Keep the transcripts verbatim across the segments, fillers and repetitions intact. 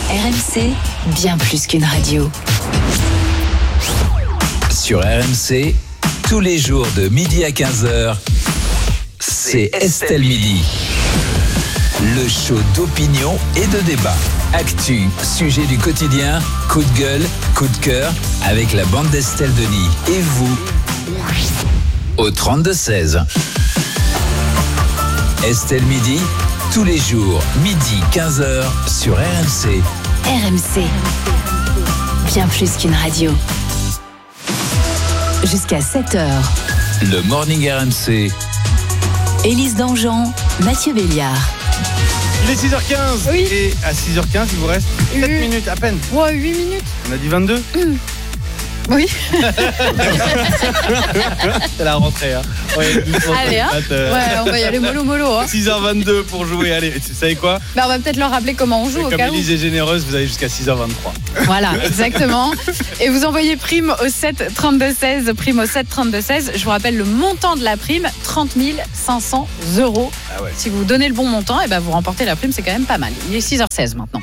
R M C, bien plus qu'une radio. Sur R M C, tous les jours de midi à quinze heures, c'est Estelle Midi. Le show d'opinion et de débat. Actu, sujet du quotidien, coup de gueule, coup de cœur, avec la bande d'Estelle Denis. Et vous, au trente-deux seize. Estelle Midi, tous les jours, midi quinze heures, sur R M C. R M C, bien plus qu'une radio. Jusqu'à sept heures. Le Morning R M C. Élise Dangean, Mathieu Béliard. Il est six heures quinze. Oui. Et à six heures quinze, il vous reste sept Oui. minutes à peine. Ouais, huit minutes. On a dit vingt-deux. Mmh. Oui. C'est la rentrée. Hein. Ouais, Allez, hein. euh... Ouais, on va y aller mollo mollo. Hein. six heures vingt-deux pour jouer. Allez, vous savez quoi? Bah, on va peut-être leur rappeler comment on joue. Au Comme cas où. Élise est généreuse, vous avez jusqu'à six heures vingt-trois. Voilà, exactement. Et vous envoyez prime au sept trente-deux seize, prime au sept trente-deux seize. Je vous rappelle le montant de la prime, trente mille cinq cents euros. Ah ouais. Si vous donnez le bon montant, et ben vous remportez la prime, c'est quand même pas mal. Il est six heures seize maintenant.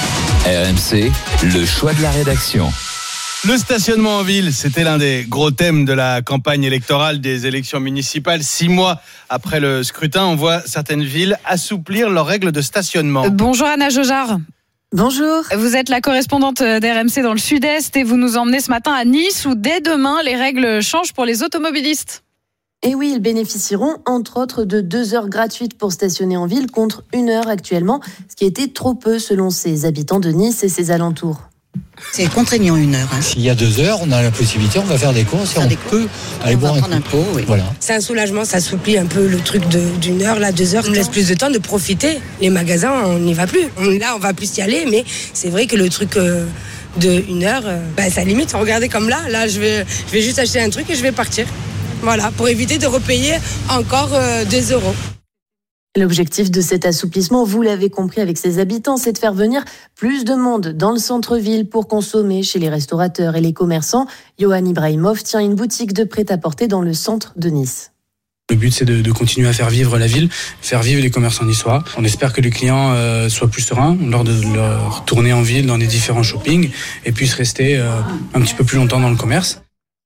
R M C, le choix de la rédaction. Le stationnement en ville, c'était l'un des gros thèmes de la campagne électorale des élections municipales. Six mois après le scrutin, on voit certaines villes assouplir leurs règles de stationnement. Euh, bonjour Anna Jojard. Bonjour. Vous êtes la correspondante d'R M C dans le Sud-Est et vous nous emmenez ce matin à Nice où dès demain, les règles changent pour les automobilistes. Et oui, ils bénéficieront entre autres de deux heures gratuites pour stationner en ville contre une heure actuellement, ce qui était trop peu selon ses habitants de Nice et ses alentours. C'est contraignant une heure. Hein. S'il y a deux heures, on a la possibilité, on va faire des courses et on des peut aller on boire va un prendre un coup. pot, oui. Voilà. C'est un soulagement, ça assouplit un peu le truc de, d'une heure, là, deux heures. On laisse plus de temps de profiter. Les magasins, on n'y va plus. On, là, on va plus y aller, mais c'est vrai que le truc euh, de une heure, euh, bah, ça limite. Regardez comme là, là, je vais, je vais juste acheter un truc et je vais partir. Voilà, pour éviter de repayer encore euh, deux euros. L'objectif de cet assouplissement, vous l'avez compris avec ses habitants, c'est de faire venir plus de monde dans le centre-ville pour consommer chez les restaurateurs et les commerçants. Johan Ibrahimov tient une boutique de prêt-à-porter dans le centre de Nice. Le but, c'est de, de continuer à faire vivre la ville, faire vivre les commerçants niçois. On espère que les clients euh, soient plus sereins lors de leur tournée en ville dans les différents shoppings et puissent rester euh, un petit peu plus longtemps dans le commerce.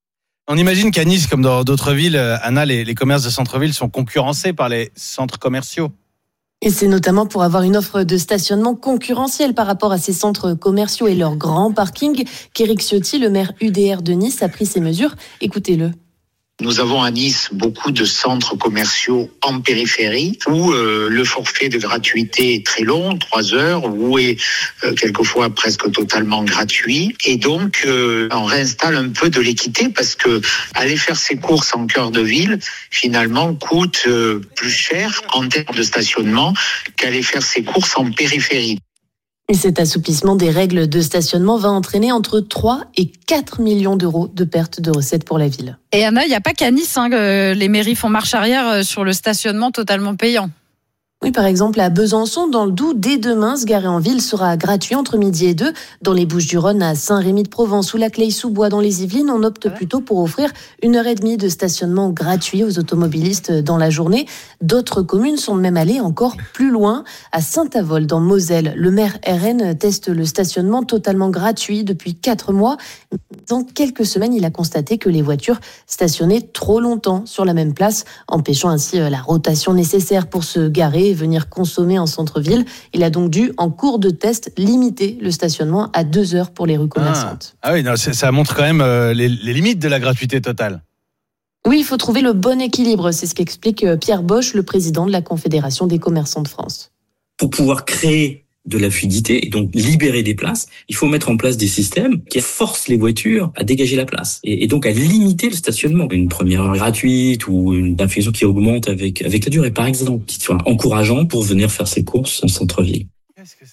On imagine qu'à Nice, comme dans d'autres villes, Anna, les, les commerces de centre-ville sont concurrencés par les centres commerciaux. Et c'est notamment pour avoir une offre de stationnement concurrentielle par rapport à ces centres commerciaux et leurs grands parkings qu'Éric Ciotti, le maire U D R de Nice, a pris ces mesures. Écoutez-le. Nous avons à Nice beaucoup de centres commerciaux en périphérie où euh, le forfait de gratuité est très long, trois heures, ou est euh, quelquefois presque totalement gratuit. Et donc, euh, on réinstalle un peu de l'équité parce que aller faire ses courses en cœur de ville, finalement, coûte euh, plus cher en termes de stationnement qu'aller faire ses courses en périphérie. Et cet assouplissement des règles de stationnement va entraîner entre trois et quatre millions d'euros de pertes de recettes pour la ville. Et Anna, il n'y a pas qu'à Nice hein, que les mairies font marche arrière sur le stationnement totalement payant. Oui, par exemple, à Besançon, dans le Doubs, dès demain, se garer en ville sera gratuit entre midi et deux. Dans les Bouches-du-Rhône, à Saint-Rémy-de-Provence ou la Claye-sous-Bois dans les Yvelines, on opte plutôt pour offrir une heure et demie de stationnement gratuit aux automobilistes dans la journée. D'autres communes sont même allées encore plus loin. À Saint-Avold, dans Moselle, le maire R N teste le stationnement totalement gratuit depuis quatre mois. Dans quelques semaines, il a constaté que les voitures stationnaient trop longtemps sur la même place, empêchant ainsi la rotation nécessaire pour se garer et venir consommer en centre-ville. Il a donc dû, en cours de test, limiter le stationnement à deux heures pour les rues commerçantes. Ah, ah oui, non, ça montre quand même euh, les, les limites de la gratuité totale. Oui, il faut trouver le bon équilibre. C'est ce qu'explique Pierre Bosch, le président de la Confédération des commerçants de France. Pour pouvoir créer de la fluidité et donc libérer des places, il faut mettre en place des systèmes qui forcent les voitures à dégager la place et, et donc à limiter le stationnement. Une première heure gratuite ou une inflation qui augmente avec avec la durée, par exemple, qui soit encourageant pour venir faire ses courses en centre-ville. Qu'est-ce que ça fait ?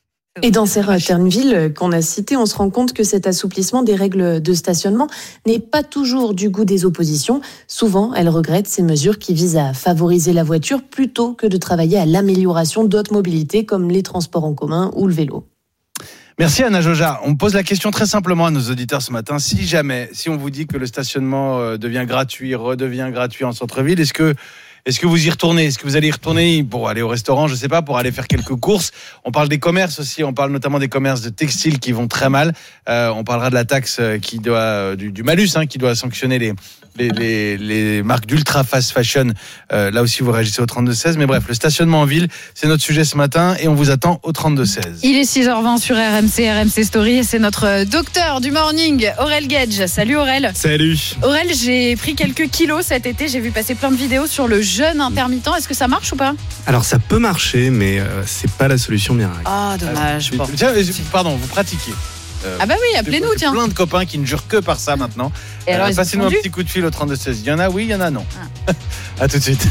Et dans certaines villes qu'on a citées, on se rend compte que cet assouplissement des règles de stationnement n'est pas toujours du goût des oppositions. Souvent, elles regrettent ces mesures qui visent à favoriser la voiture plutôt que de travailler à l'amélioration d'autres mobilités comme les transports en commun ou le vélo. Merci Anna Jojard. On pose la question très simplement à nos auditeurs ce matin. Si jamais, si on vous dit que le stationnement devient gratuit, redevient gratuit en centre-ville, est-ce que Est-ce que vous y retournez ? Est-ce que vous allez y retourner pour aller au restaurant ? Je sais pas, pour aller faire quelques courses. On parle des commerces aussi. On parle notamment des commerces de textiles qui vont très mal. Euh, on parlera de la taxe qui doit, du, du malus, hein, qui doit sanctionner les Les, les, les marques d'ultra fast fashion. Euh, là aussi, vous réagissez au trente-deux seize. Mais bref, le stationnement en ville, c'est notre sujet ce matin et on vous attend au trente-deux seize. Il est six heures vingt sur R M C, R M C Story et c'est notre docteur du morning, Aurel Gage. Salut Aurel. Salut. Aurel, j'ai pris quelques kilos cet été. J'ai vu passer plein de vidéos sur le jeûne intermittent. Est-ce que ça marche ou pas ? Alors ça peut marcher, mais euh, c'est pas la solution miracle. Ah, dommage. Bon. Tiens, pardon, vous pratiquez. Euh, ah bah oui, appelez-nous, tiens. Plein de copains qui ne jurent que par ça maintenant. Et alors, euh, passez-nous un petit coup de fil au trente-deux seize. Il y en a oui, il y en a non. Ah. À tout de suite.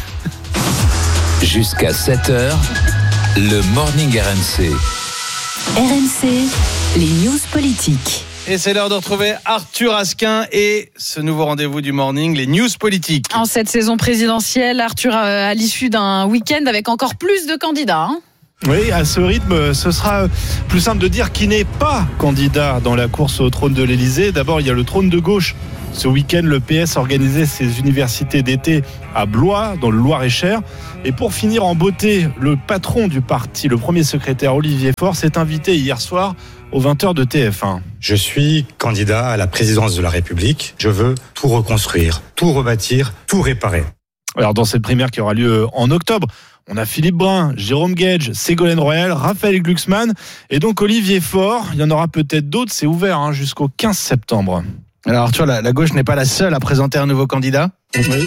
Jusqu'à sept heures, le Morning R M C. R M C, les news politiques. Et c'est l'heure de retrouver Arthur Asquin et ce nouveau rendez-vous du morning, les news politiques. En cette saison présidentielle, Arthur, à l'issue d'un week-end avec encore plus de candidats, hein. Oui, à ce rythme, ce sera plus simple de dire qui n'est pas candidat dans la course au trône de l'Élysée. D'abord, il y a le trône de gauche. Ce week-end, le P S organisait ses universités d'été à Blois, dans le Loir-et-Cher. Et pour finir en beauté, le patron du parti, le premier secrétaire Olivier Faure, s'est invité hier soir aux vingt heures de T F un. Je suis candidat à la présidence de la République. Je veux tout reconstruire, tout rebâtir, tout réparer. Alors, dans cette primaire qui aura lieu en octobre, on a Philippe Brun, Jérôme Gage, Ségolène Royal, Raphaël Glucksmann et donc Olivier Faure. Il y en aura peut-être d'autres, c'est ouvert hein, jusqu'au quinze septembre. Alors Arthur, la, la gauche n'est pas la seule à présenter un nouveau candidat. Oui.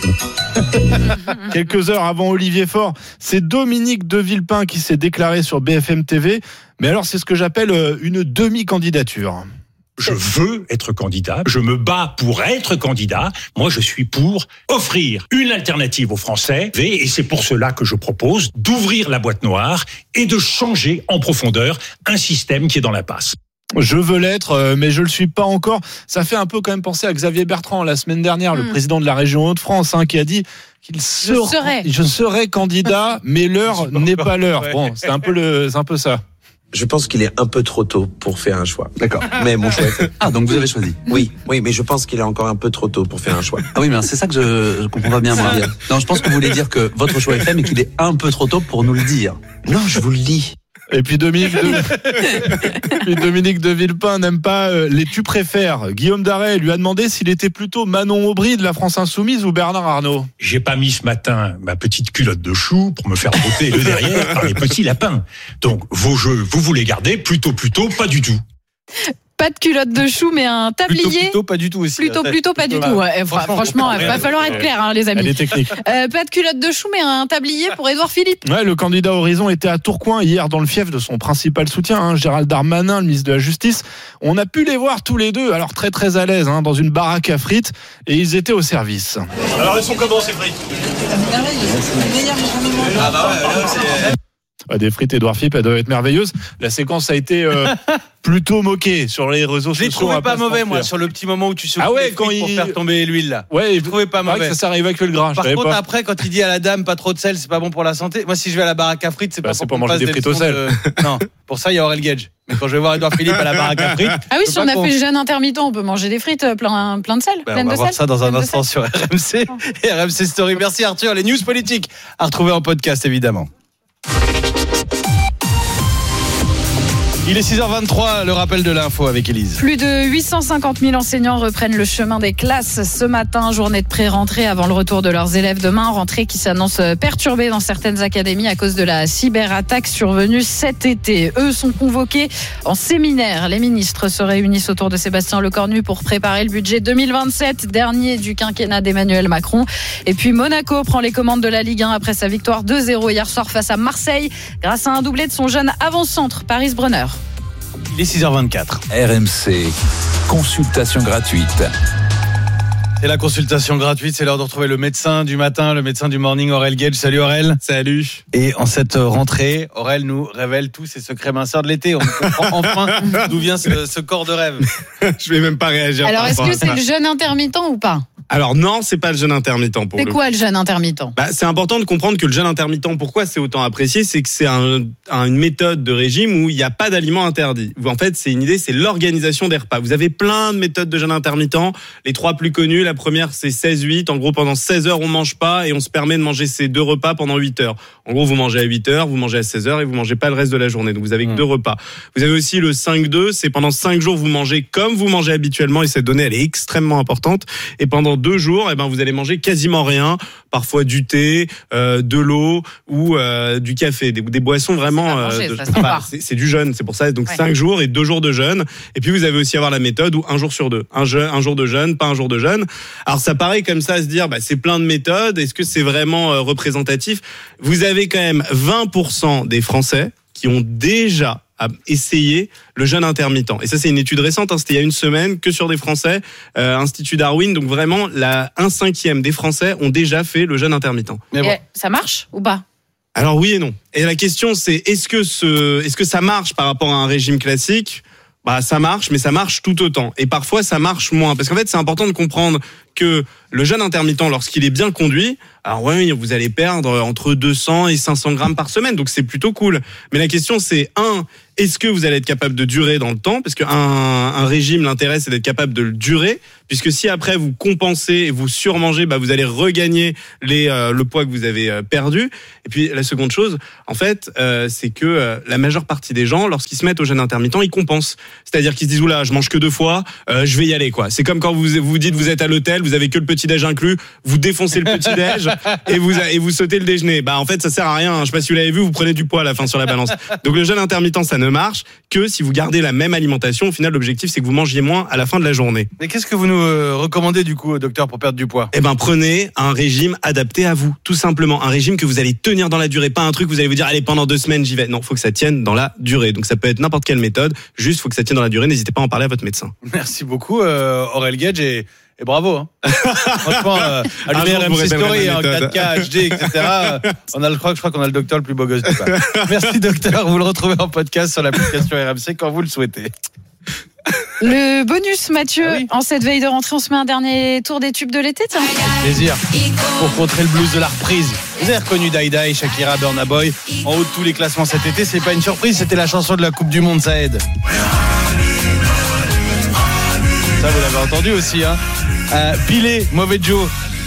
Quelques heures avant Olivier Faure, c'est Dominique de Villepin qui s'est déclaré sur B F M T V. Mais alors c'est ce que j'appelle une demi-candidature. Je veux être candidat, je me bats pour être candidat. Moi, je suis pour offrir une alternative aux Français et c'est pour cela que je propose d'ouvrir la boîte noire et de changer en profondeur un système qui est dans l'impasse. Je veux l'être, mais je le suis pas encore. Ça fait un peu quand même penser à Xavier Bertrand la semaine dernière, mmh. le président de la région Hauts-de-France, hein, qui a dit qu'il sera, je serai, je serai candidat, mais l'heure n'est pas l'heure. Bon, c'est un peu le, c'est un peu ça. Je pense qu'il est un peu trop tôt pour faire un choix. D'accord. Mais mon choix est fait. Ah, donc vous avez choisi. Oui, oui, mais je pense qu'il est encore un peu trop tôt pour faire un choix. Ah oui, mais c'est ça que je, je comprends pas bien, moi. Non, je pense que vous voulez dire que votre choix est fait, mais qu'il est un peu trop tôt pour nous le dire. Non, je vous le dis. Et puis Dominique de, puis Dominique de Villepin n'aime pas euh, les tu préfères. Guillaume Darey lui a demandé s'il était plutôt Manon Aubry de la France Insoumise ou Bernard Arnault. J'ai pas mis ce matin ma petite culotte de chou pour me faire botter le derrière par les petits lapins. Donc vos jeux, vous voulez garder plutôt plutôt pas du tout. Pas de culotte de chou, mais un tablier. Plutôt, plutôt pas du tout aussi. Plutôt, plutôt pas du tout. Ouais. Franchement, il va falloir être clair, hein, les amis. Elle est technique. Euh, pas de culotte de chou, mais un tablier pour Édouard Philippe. Ouais, le candidat Horizon était à Tourcoing hier dans le fief de son principal soutien, hein, Gérald Darmanin, le ministre de la Justice. On a pu les voir tous les deux, alors très très à l'aise, hein, dans une baraque à frites, et ils étaient au service. Alors elles sont comment ces frites ? Ah bah ouais, là c'est... Des frites Édouard Philippe, elles doivent être merveilleuses. La séquence a été euh, plutôt moquée sur les réseaux sociaux. Je l'ai trouvé pas mauvais, moi, sur le petit moment où tu secoues ah ouais, les frites quand pour il... faire tomber l'huile là. Ouais, je trouvais pas mauvais. Que ça sert à évacuer le gras. Par contre, pas. après, quand il dit à la dame pas trop de sel, c'est pas bon pour la santé. Moi, si je vais à la baraque à frites, c'est bah, pas c'est pour, pour manger des frites au sel. De... Non, pour ça, il y a Aurel Gage. Mais quand je vais voir Édouard Philippe à la baraque à frites. Ah oui, si on a fait jeûne intermittent, on peut manger des frites plein, plein de sel. Ben, plein on va de voir sel, ça dans un instant sur R M C et R M C Story. Merci Arthur. Les news politiques à retrouver en podcast, évidemment. Il est six heures vingt-trois, le rappel de l'info avec Élise. Plus de huit cent cinquante mille enseignants reprennent le chemin des classes ce matin, journée de pré-rentrée avant le retour de leurs élèves demain, rentrée qui s'annonce perturbée dans certaines académies à cause de la cyberattaque survenue cet été. Eux sont convoqués en séminaire. Les ministres se réunissent autour de Sébastien Lecornu pour préparer le budget deux mille vingt-sept, dernier du quinquennat d'Emmanuel Macron. Et puis Monaco prend les commandes de la Ligue un après sa victoire deux zéro hier soir face à Marseille, grâce à un doublé de son jeune avant-centre, Paris Brunner. Il est six heures vingt-quatre. R M C, consultation gratuite. C'est la consultation gratuite, c'est l'heure de retrouver le médecin du matin, le médecin du morning, Aurel Gage. Salut Aurel. Salut. Et en cette rentrée, Aurel nous révèle tous ses secrets minceurs de l'été. On comprend enfin d'où vient ce, ce corps de rêve. Je vais même pas réagir. Alors est-ce que c'est le jeûne intermittent ou pas ? Alors non, c'est pas le jeûne intermittent pour C'est le quoi le jeûne intermittent? Bah, c'est important de comprendre que le jeûne intermittent, pourquoi c'est autant apprécié, c'est que c'est un, un, une méthode de régime où il n'y a pas d'aliments interdits. En fait, c'est une idée, c'est l'organisation des repas. Vous avez plein de méthodes de jeûne intermittent. Les trois plus connues, la première c'est seize huit. En gros, pendant seize heures, on mange pas et on se permet de manger ces deux repas pendant huit heures. En gros, vous mangez à huit heures, vous mangez à seize heures et vous mangez pas le reste de la journée. Donc vous avez que mmh. deux repas. Vous avez aussi le cinq deux, c'est pendant cinq jours, vous mangez comme vous mangez habituellement et cette donnée, elle est extrêmement importante. Et pendant deux jours, eh ben, vous allez manger quasiment rien, parfois du thé, euh, de l'eau ou euh, du café, des, des boissons vraiment. Manger, euh, de, ça, enfin, c'est, c'est du jeûne, c'est pour ça. Donc cinq ouais. jours et deux jours de jeûne. Et puis vous avez aussi avoir la méthode où un jour sur deux, un, jeûne, un jour de jeûne, pas un jour de jeûne. Alors ça paraît comme ça à se dire, bah, c'est plein de méthodes. Est-ce que c'est vraiment euh, représentatif? Vous avez quand même vingt pour cent des Français qui ont déjà à essayer le jeûne intermittent. Et ça, c'est une étude récente, hein, c'était il y a une semaine, que sur des Français, euh, Institut Darwin. Donc vraiment, la un cinquième des Français ont déjà fait le jeûne intermittent. Mais bon. Et ça marche ou pas? Alors oui et non. Et la question, c'est est-ce que ce, est-ce que ça marche par rapport à un régime classique? Bah, ça marche, mais ça marche tout autant. Et parfois, ça marche moins. Parce qu'en fait, c'est important de comprendre que le jeûne intermittent, lorsqu'il est bien conduit, alors oui, vous allez perdre entre deux cents et cinq cents grammes par semaine. Donc, c'est plutôt cool. Mais la question, c'est un, est-ce que vous allez être capable de durer dans le temps? Parce qu'un un régime, l'intérêt, c'est d'être capable de le durer. Puisque si après, vous compensez et vous surmangez, bah, vous allez regagner les, euh, le poids que vous avez euh, perdu. Et puis, la seconde chose, en fait, euh, c'est que euh, la majeure partie des gens, lorsqu'ils se mettent au jeûne intermittent, ils compensent. C'est-à-dire qu'ils se disent, oula, je mange que deux fois, euh, je vais y aller, quoi. C'est comme quand vous vous dites, vous êtes à l'hôtel, vous avez que le petit-déj inclus, vous défoncez le petit-déj et vous, et vous sautez le déjeuner. Bah, en fait, ça sert à rien. Je sais pas si vous l'avez vu, vous prenez du poids à la fin sur la balance. Donc, le jeûne intermittent, ça ne marche que si vous gardez la même alimentation. Au final, l'objectif, c'est que vous mangiez moins à la fin de la journée. Mais qu'est-ce que vous nous euh, recommandez, du coup, docteur, pour perdre du poids? Eh ben, prenez un régime adapté à vous. Tout simplement. Un régime que vous allez tenir dans la durée. Pas un truc que vous allez vous dire, allez, pendant deux semaines, j'y vais. Non, faut que ça tienne dans la durée. Donc, ça peut être n'importe quelle méthode. Juste, faut que ça tienne dans la durée. N'hésitez pas à en parler à votre médecin. Merci beaucoup, euh, Aurel Gage, et, et bravo. Hein. Franchement, euh, allumez R M C Story en quatre K, H D, et cetera. On a le, je crois, je crois qu'on a le docteur le plus beau gosse du pas. Merci, docteur. Vous le retrouvez en podcast sur l'application R M C quand vous le souhaitez. Le bonus, Mathieu, ah oui. En cette veille de rentrée, on se met un dernier tour des tubes de l'été, tiens. Plaisir. Pour contrer le blues de la reprise. Vous avez reconnu Daïdaï, Shakira, Burna Boy en haut de tous les classements cet été. C'est pas une surprise, c'était la chanson de la Coupe du Monde, ça aide. Ça, vous l'avez entendu aussi, hein. Euh, Pilé, Mauvais Joe.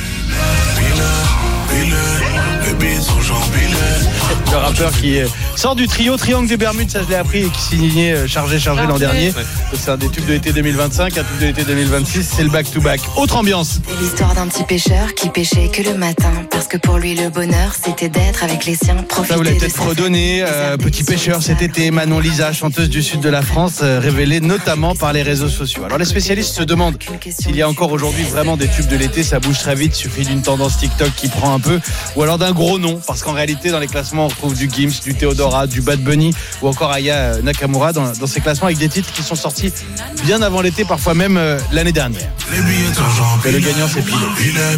Le rappeur qui sort du trio Triangle des Bermudes, ça je l'ai appris, et qui signait Chargé Chargé l'an dernier. Ouais. C'est un des tubes de l'été deux mille vingt-cinq, un tube de l'été deux mille vingt-six, c'est le back to back. Autre ambiance. C'est l'histoire d'un petit pêcheur qui pêchait que le matin, parce que pour lui le bonheur c'était d'être avec les siens, profiter. Ça vous l'avez peut-être redonné, euh, petit pêcheur cet été. Manon Lisa, chanteuse du sud de la France, euh, révélée notamment par les réseaux sociaux. Alors les spécialistes se demandent s'il y a encore aujourd'hui vraiment des tubes de l'été. Ça bouge très vite, suffit d'une tendance TikTok qui prend un peu, ou alors d'un gros nom, parce qu'en réalité dans les classements on retrouve du Gims, du Theodora, du Bad Bunny ou encore Aya Nakamura dans, dans ces classements, avec des titres qui sont sortis bien avant l'été, parfois même euh, l'année dernière. Et le gagnant c'est Pilé.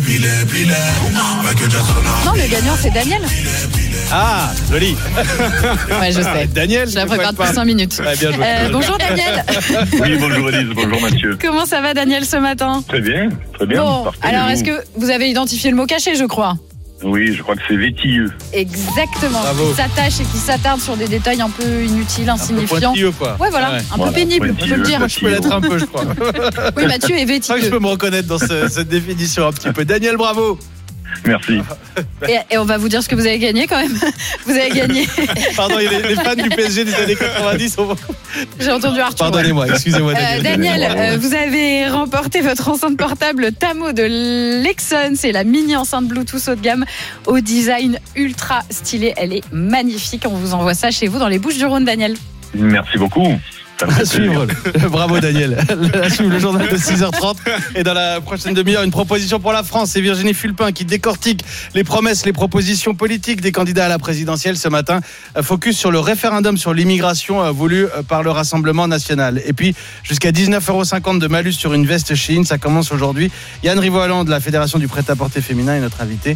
Non, le gagnant c'est Daniel. Ah, joli. Ouais, je sais. Daniel, je la prépare depuis cinq minutes. Ouais, bien joué. Euh, bonjour Daniel. Oui, bonjour Elise, bonjour Mathieu. Comment ça va Daniel ce matin? Très bien, très bien. Bon, Parfait, alors est-ce que vous avez identifié le mot caché, je crois? Oui, je crois que c'est vétilleux. Exactement. Bravo. Qui s'attache et qui s'attarde sur des détails un peu inutiles, insignifiants. Un peu pointilleux, quoi. Ouais, voilà, ouais. un voilà. peu pénible, on peut le dire. Je peux l'être un peu, je crois. Oui, Mathieu est vétilleux. Je crois que je peux me reconnaître dans ce, cette définition un petit peu. Daniel, bravo. Merci. Et, et on va vous dire ce que vous avez gagné quand même. Vous avez gagné. Pardon, les, les fans du P S G des années quatre-vingt-dix sont... J'ai entendu Arthur. Pardonnez-moi, excusez-moi Daniel. Euh, Daniel, euh, vous avez remporté votre enceinte portable Tamo de Lexon. C'est la mini enceinte Bluetooth haut de gamme au design ultra stylé. Elle est magnifique. On vous envoie ça chez vous dans les Bouches-du-Rhône, Daniel. Merci beaucoup. À suivre. Bravo Daniel. À suivre le journal de six heures trente. Et dans la prochaine demi-heure, une proposition pour la France. C'est Virginie Fulpin qui décortique les promesses, les propositions politiques des candidats à la présidentielle ce matin. Focus sur le référendum sur l'immigration voulu par le Rassemblement national. Et puis, jusqu'à dix-neuf euros cinquante de malus sur une veste Shein. Ça commence aujourd'hui. Yann Rivoalan de la Fédération du prêt-à-porter féminin est notre invité.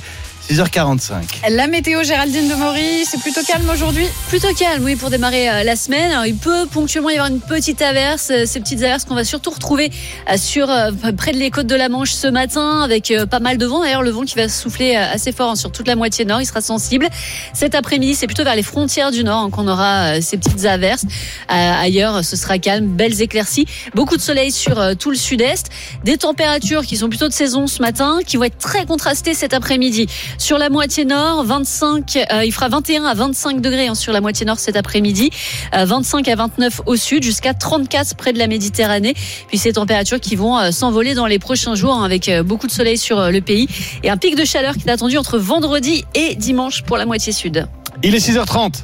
six heures quarante-cinq. La météo, Géraldine Demory, c'est plutôt calme aujourd'hui. Plutôt calme, oui, pour démarrer euh, la semaine. Alors, il peut ponctuellement y avoir une petite averse, euh, ces petites averses qu'on va surtout retrouver euh, sur euh, près de les côtes de la Manche ce matin, avec euh, pas mal de vent. D'ailleurs, le vent qui va souffler euh, assez fort hein, sur toute la moitié nord, il sera sensible. Cet après-midi, c'est plutôt vers les frontières du nord hein, qu'on aura euh, ces petites averses. Euh, ailleurs, ce sera calme, belles éclaircies, beaucoup de soleil sur euh, tout le sud-est, des températures qui sont plutôt de saison ce matin, qui vont être très contrastées cet après-midi. Sur la moitié nord, vingt-cinq, euh, il fera vingt et un à vingt-cinq degrés hein, sur la moitié nord cet après-midi, euh, vingt-cinq à vingt-neuf au sud, jusqu'à trente-quatre près de la Méditerranée. Puis ces températures qui vont euh, s'envoler dans les prochains jours hein, avec euh, beaucoup de soleil sur euh, le pays et un pic de chaleur qui est attendu entre vendredi et dimanche pour la moitié sud. Il est six heures trente.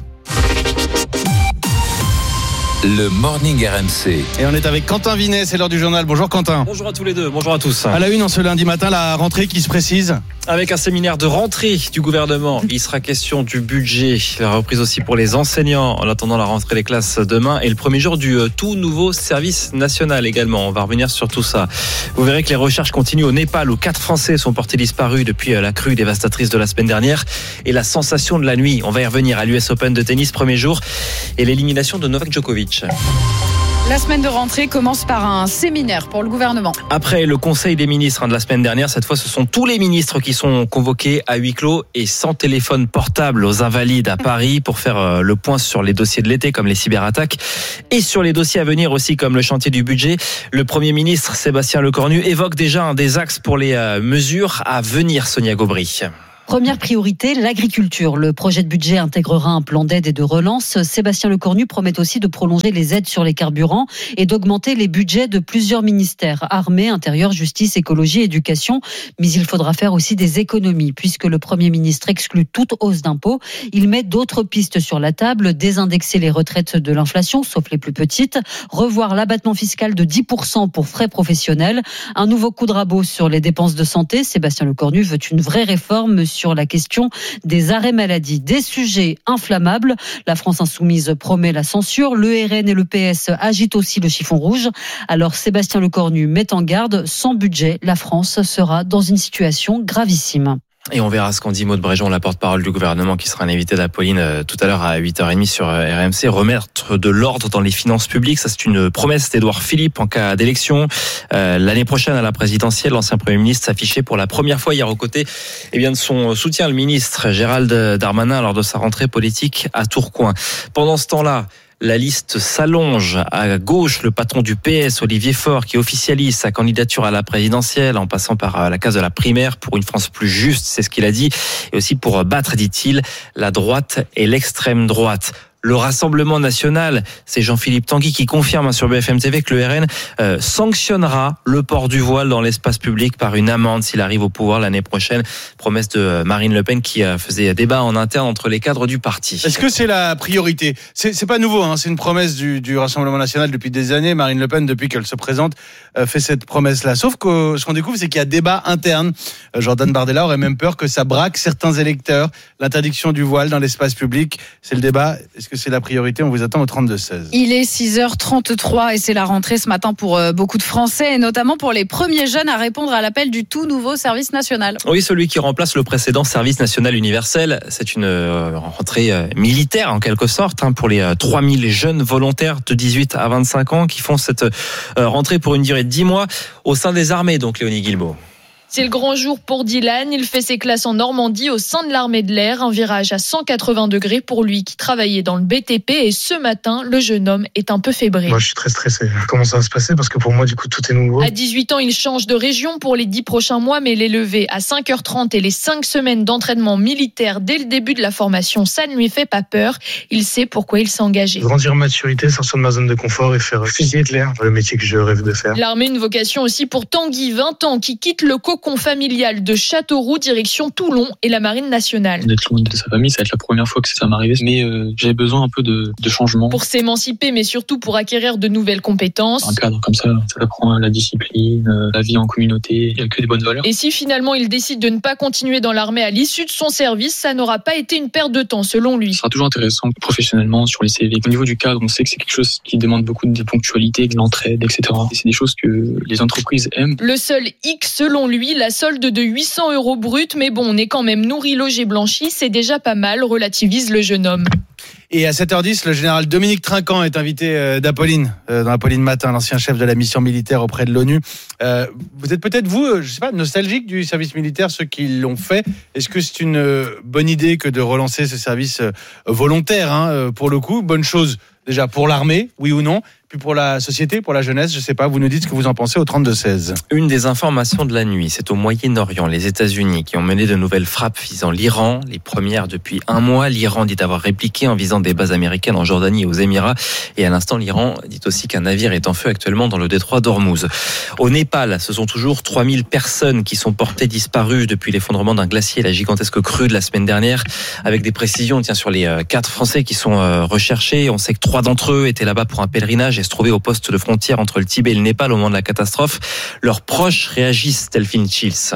Le Morning R M C. Et on est avec Quentin Vinet, c'est l'heure du journal. Bonjour Quentin. Bonjour à tous les deux, bonjour à tous. À la une en ce lundi matin, la rentrée qui se précise. Avec un séminaire de rentrée du gouvernement, il sera question du budget, la reprise aussi pour les enseignants en attendant la rentrée des classes demain et le premier jour du tout nouveau service national également. On va revenir sur tout ça. Vous verrez que les recherches continuent au Népal où quatre Français sont portés disparus depuis la crue dévastatrice de la semaine dernière et la sensation de la nuit. On va y revenir à l'U S Open de tennis, premier jour, et l'élimination de Novak Djokovic. La semaine de rentrée commence par un séminaire pour le gouvernement. Après le Conseil des ministres de la semaine dernière, cette fois ce sont tous les ministres qui sont convoqués à huis clos et sans téléphone portable aux Invalides à Paris pour faire le point sur les dossiers de l'été comme les cyberattaques et sur les dossiers à venir aussi comme le chantier du budget. Le Premier ministre Sébastien Lecornu évoque déjà un des axes pour les mesures à venir, Sonia Gaubry. Première priorité, l'agriculture. Le projet de budget intégrera un plan d'aide et de relance. Sébastien Lecornu promet aussi de prolonger les aides sur les carburants et d'augmenter les budgets de plusieurs ministères, armée, intérieur, justice, écologie, éducation. Mais il faudra faire aussi des économies puisque le Premier ministre exclut toute hausse d'impôts. Il met d'autres pistes sur la table, désindexer les retraites de l'inflation, sauf les plus petites, revoir l'abattement fiscal de dix pour cent pour frais professionnels, un nouveau coup de rabot sur les dépenses de santé. Sébastien Lecornu veut une vraie réforme sur la question des arrêts maladie. Des sujets inflammables. La France insoumise promet la censure. Le R N et le P S agitent aussi le chiffon rouge. Alors Sébastien Lecornu met en garde, sans budget, la France sera dans une situation gravissime. Et on verra ce qu'en dit Maud Bréjon, la porte-parole du gouvernement, qui sera un invité d'Apolline euh, tout à l'heure à huit heures trente sur R M C. Remettre de l'ordre dans les finances publiques, ça c'est une promesse d'Édouard Philippe en cas d'élection. Euh, l'année prochaine à la présidentielle, l'ancien Premier ministre s'affichait pour la première fois hier aux côtés eh bien, de son soutien, le ministre Gérald Darmanin, lors de sa rentrée politique à Tourcoing. Pendant ce temps-là, la liste s'allonge. À gauche, le patron du P S, Olivier Faure, qui officialise sa candidature à la présidentielle en passant par la case de la primaire pour une France plus juste, c'est ce qu'il a dit. Et aussi pour battre, dit-il, la droite et l'extrême droite. Le Rassemblement national, c'est Jean-Philippe Tanguy qui confirme sur B F M T V que le R N euh, sanctionnera le port du voile dans l'espace public par une amende s'il arrive au pouvoir l'année prochaine. Promesse de Marine Le Pen qui euh, faisait débat en interne entre les cadres du parti. Est-ce que c'est la priorité ? C'est, c'est pas nouveau, hein, c'est une promesse du, du Rassemblement national depuis des années. Marine Le Pen, depuis qu'elle se présente, euh, fait cette promesse-là. Sauf que ce qu'on découvre, c'est qu'il y a débat interne. Euh, Jordan Bardella aurait même peur que ça braque certains électeurs. L'interdiction du voile dans l'espace public, c'est le débat. Est-ce que c'est la priorité ? On vous attend au trente-deux seize. Il est six heures trente-trois et c'est la rentrée ce matin pour beaucoup de Français et notamment pour les premiers jeunes à répondre à l'appel du tout nouveau service national. Oui, celui qui remplace le précédent service national universel. C'est une rentrée militaire en quelque sorte hein, pour les trois mille jeunes volontaires de dix-huit à vingt-cinq ans qui font cette rentrée pour une durée de dix mois au sein des armées, donc Léonie Guilbault. C'est le grand jour pour Dylan. Il fait ses classes en Normandie au sein de l'armée de l'air. Un virage à cent quatre-vingts degrés pour lui qui travaillait dans le B T P. Et ce matin, le jeune homme est un peu fébrile. Moi, je suis très stressé. Comment ça va se passer ? Parce que pour moi, du coup, tout est nouveau. À dix-huit ans, il change de région pour les dix prochains mois. Mais les levées à cinq heures trente et les cinq semaines d'entraînement militaire dès le début de la formation, ça ne lui fait pas peur. Il sait pourquoi il s'est engagé. Grandir en maturité, sortir de ma zone de confort et faire fusiller de l'air. Le métier que je rêve de faire. L'armée, une vocation aussi pour Tanguy, vingt ans, qui quitte le cocon familial de Châteauroux, direction Toulon et la Marine nationale. D'être loin de sa famille, ça va être la première fois que ça m'arrivait, mais euh, j'avais besoin un peu de, de changement. Pour s'émanciper, mais surtout pour acquérir de nouvelles compétences. Un cadre comme ça, ça apprend la discipline, la vie en communauté, il n'y a que des bonnes valeurs. Et si finalement il décide de ne pas continuer dans l'armée à l'issue de son service, ça n'aura pas été une perte de temps, selon lui. Ce sera toujours intéressant professionnellement sur les C V. Au niveau du cadre, on sait que c'est quelque chose qui demande beaucoup de ponctualité, de l'entraide, et cetera. Et c'est des choses que les entreprises aiment. Le seul hic, selon lui, lui, la solde de huit cents euros brut. Mais bon, on est quand même nourri, logé, blanchi. C'est déjà pas mal, relativise le jeune homme. Et à sept heures dix, le général Dominique Trinquant est invité d'Apolline, dans Apolline Matin, l'ancien chef de la mission militaire auprès de l'ONU. Euh, vous êtes peut-être, vous, je sais pas, nostalgique du service militaire, ceux qui l'ont fait. Est-ce que c'est une bonne idée que de relancer ce service volontaire, hein, pour le coup? Bonne chose, déjà, pour l'armée, oui ou non? Puis pour la société, pour la jeunesse, je sais pas, vous nous dites ce que vous en pensez au trente-deux seize. Une des informations de la nuit, c'est au Moyen-Orient, les États-Unis qui ont mené de nouvelles frappes visant l'Iran. Les premières depuis un mois. L'Iran dit avoir répliqué en visant des bases américaines en Jordanie et aux Émirats. Et à l'instant, l'Iran dit aussi qu'un navire est en feu actuellement dans le détroit d'Ormuz. Au Népal, ce sont toujours trois mille personnes qui sont portées disparues depuis l'effondrement d'un glacier, la gigantesque crue de la semaine dernière. Avec des précisions, tiens, sur les quatre Français qui sont recherchés. On sait que trois d'entre eux étaient là-bas pour un pèlerinage et se trouvaient au poste de frontière entre le Tibet et le Népal au moment de la catastrophe. Leurs proches réagissent, Delphine Chils.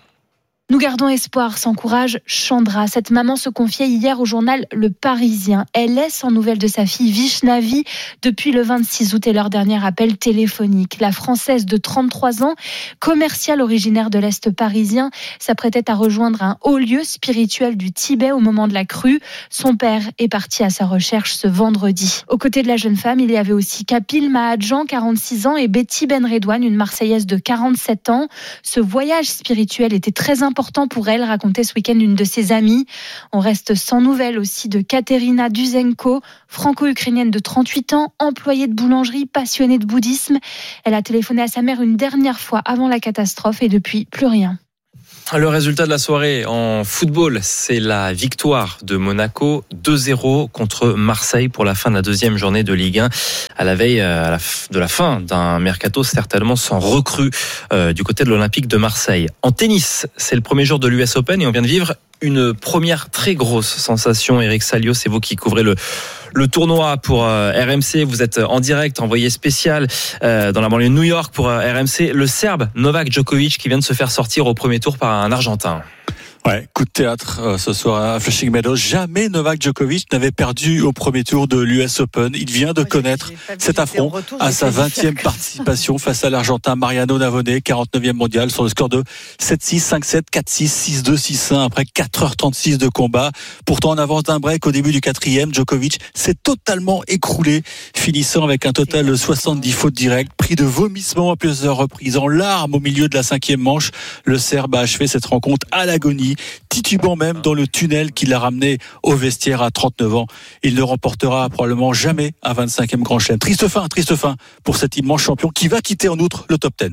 Nous gardons espoir, s'encourage Chandra. Cette maman se confiait hier au journal Le Parisien. Elle est sans nouvelles de sa fille Vishnavi depuis le vingt-six août et leur dernier appel téléphonique. La Française de trente-trois ans, commerciale originaire de l'Est parisien, s'apprêtait à rejoindre un haut lieu spirituel du Tibet au moment de la crue. Son père est parti à sa recherche ce vendredi. Aux côtés de la jeune femme, il y avait aussi Kapil Mahadjan, quarante-six ans, et Betty Benredouane, une Marseillaise de quarante-sept ans. Ce voyage spirituel était très important important pour elle, racontait ce week-end une de ses amies. On reste sans nouvelles aussi de Katerina Duzenko, franco-ukrainienne de trente-huit ans, employée de boulangerie, passionnée de bouddhisme. Elle a téléphoné à sa mère une dernière fois avant la catastrophe et depuis, plus rien. Le résultat de la soirée en football, c'est la victoire de Monaco deux zéro contre Marseille pour la fin de la deuxième journée de Ligue un, à la veille à la, de la fin d'un mercato certainement sans recrue euh, du côté de l'Olympique de Marseille. En tennis, c'est le premier jour de l'U S Open et on vient de vivre une première très grosse sensation. Eric Salio, c'est vous qui couvrez le le tournoi pour euh, R M C. Vous êtes en direct, envoyé spécial euh, dans la banlieue de New York pour euh, R M C. Le Serbe Novak Djokovic qui vient de se faire sortir au premier tour par un Argentin. Ouais, coup de théâtre euh, ce soir à Flushing Meadows. Jamais Novak Djokovic n'avait perdu au premier tour de l'U S Open. Il vient de connaître cet affront à sa vingtième participation face à l'Argentin Mariano Navone, quarante-neuvième mondial, sur le score de sept six, cinq sept, quatre six, six deux, six un après quatre heures trente-six de combat. Pourtant en avance d'un break au début du quatrième, Djokovic s'est totalement écroulé, finissant avec un total de soixante-dix fautes directes, pris de vomissements à plusieurs reprises, en larmes au milieu de la cinquième manche. Le Serbe a achevé cette rencontre à l'agonie, titubant même dans le tunnel qui l'a ramené au vestiaire à trente-neuf ans. Il ne remportera probablement jamais un vingt-cinquième Grand Chelem. Triste fin, triste fin pour cet immense champion qui va quitter en outre le top dix.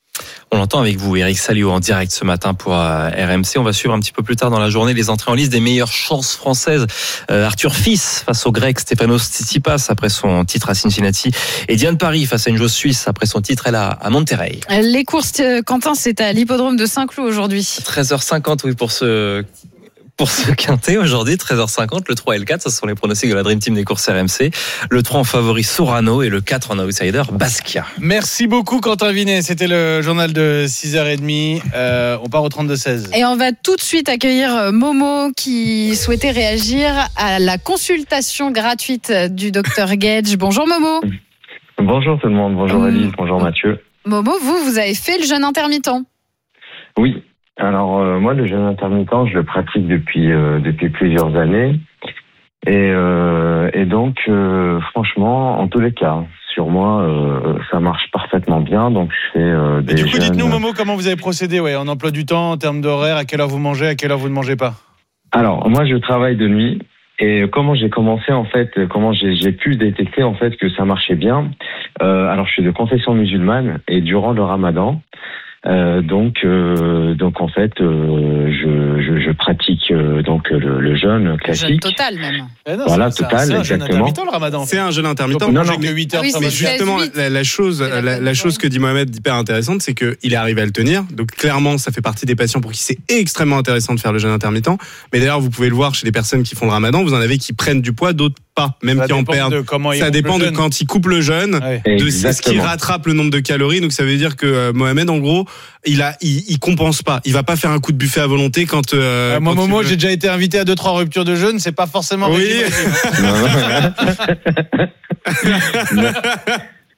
On l'entend avec vous, Eric Salio, en direct ce matin pour R M C. On va suivre un petit peu plus tard dans la journée les entrées en liste des meilleures chances françaises. Euh, Arthur Fils face au Grec Stefanos Tsitsipas après son titre à Cincinnati. Et Diane Paris face à une joueuse suisse après son titre, elle, à, à Monterrey. Les courses, Quentin, c'est à l'hippodrome de Saint-Cloud aujourd'hui. treize heures cinquante, oui, pour ce... Pour ce quintet, aujourd'hui, treize heures cinquante, le trois et le quatre, ce sont les pronostics de la Dream Team des courses R M C. Le trois en favori Sorano et le quatre en outsider Basquiat. Merci beaucoup Quentin Vinet, c'était le journal de six heures trente. Euh, on part au trente-deux seize. Et on va tout de suite accueillir Momo qui souhaitait réagir à la consultation gratuite du docteur Gage. Bonjour Momo. Bonjour tout le monde, bonjour Alice, bonjour Mathieu. Momo, vous, vous avez fait le jeûne intermittent? Oui. Alors euh, moi le jeûne intermittent je le pratique depuis euh, depuis plusieurs années et euh, et donc euh, franchement en tous les cas sur moi euh, ça marche parfaitement bien, donc je fais euh, des et du coup jeûnes... dites-nous Momo comment vous avez procédé, ouais, en emploi du temps, en termes d'horaire, à quelle heure vous mangez, à quelle heure vous ne mangez pas? Alors moi je travaille de nuit et comment j'ai commencé en fait, comment j'ai, j'ai pu détecter en fait que ça marchait bien. Euh, alors je suis de confession musulmane et durant le Ramadan Euh, donc, euh, donc en fait, euh, je, je, je pratique euh, donc le, le jeûne classique. Jeûne total même. Eh non, voilà, c'est, total, c'est un exactement. jeûne intermittent, le Ramadan. C'est un jeûne intermittent. Non, non, mais, huit heures, oui, mais justement, la, la chose, la, la chose que dit Mohamed d'hyper intéressante, c'est que il est arrivé à le tenir. Donc clairement, ça fait partie des patients pour qui c'est extrêmement intéressant de faire le jeûne intermittent. Mais d'ailleurs, vous pouvez le voir chez les personnes qui font le Ramadan, vous en avez qui prennent du poids, d'autres pas, même ça qui en perdent. De ça dépend de quand ils coupent le jeûne, ouais. de ce qui rattrape le nombre de calories. Donc ça veut dire que euh, Mohamed, en gros, il a, il, il compense pas. Il va pas faire un coup de buffet à volonté quand. Euh, euh, moi, quand Momo, il... j'ai déjà été invité à deux trois ruptures de jeûne. C'est pas forcément. Oui.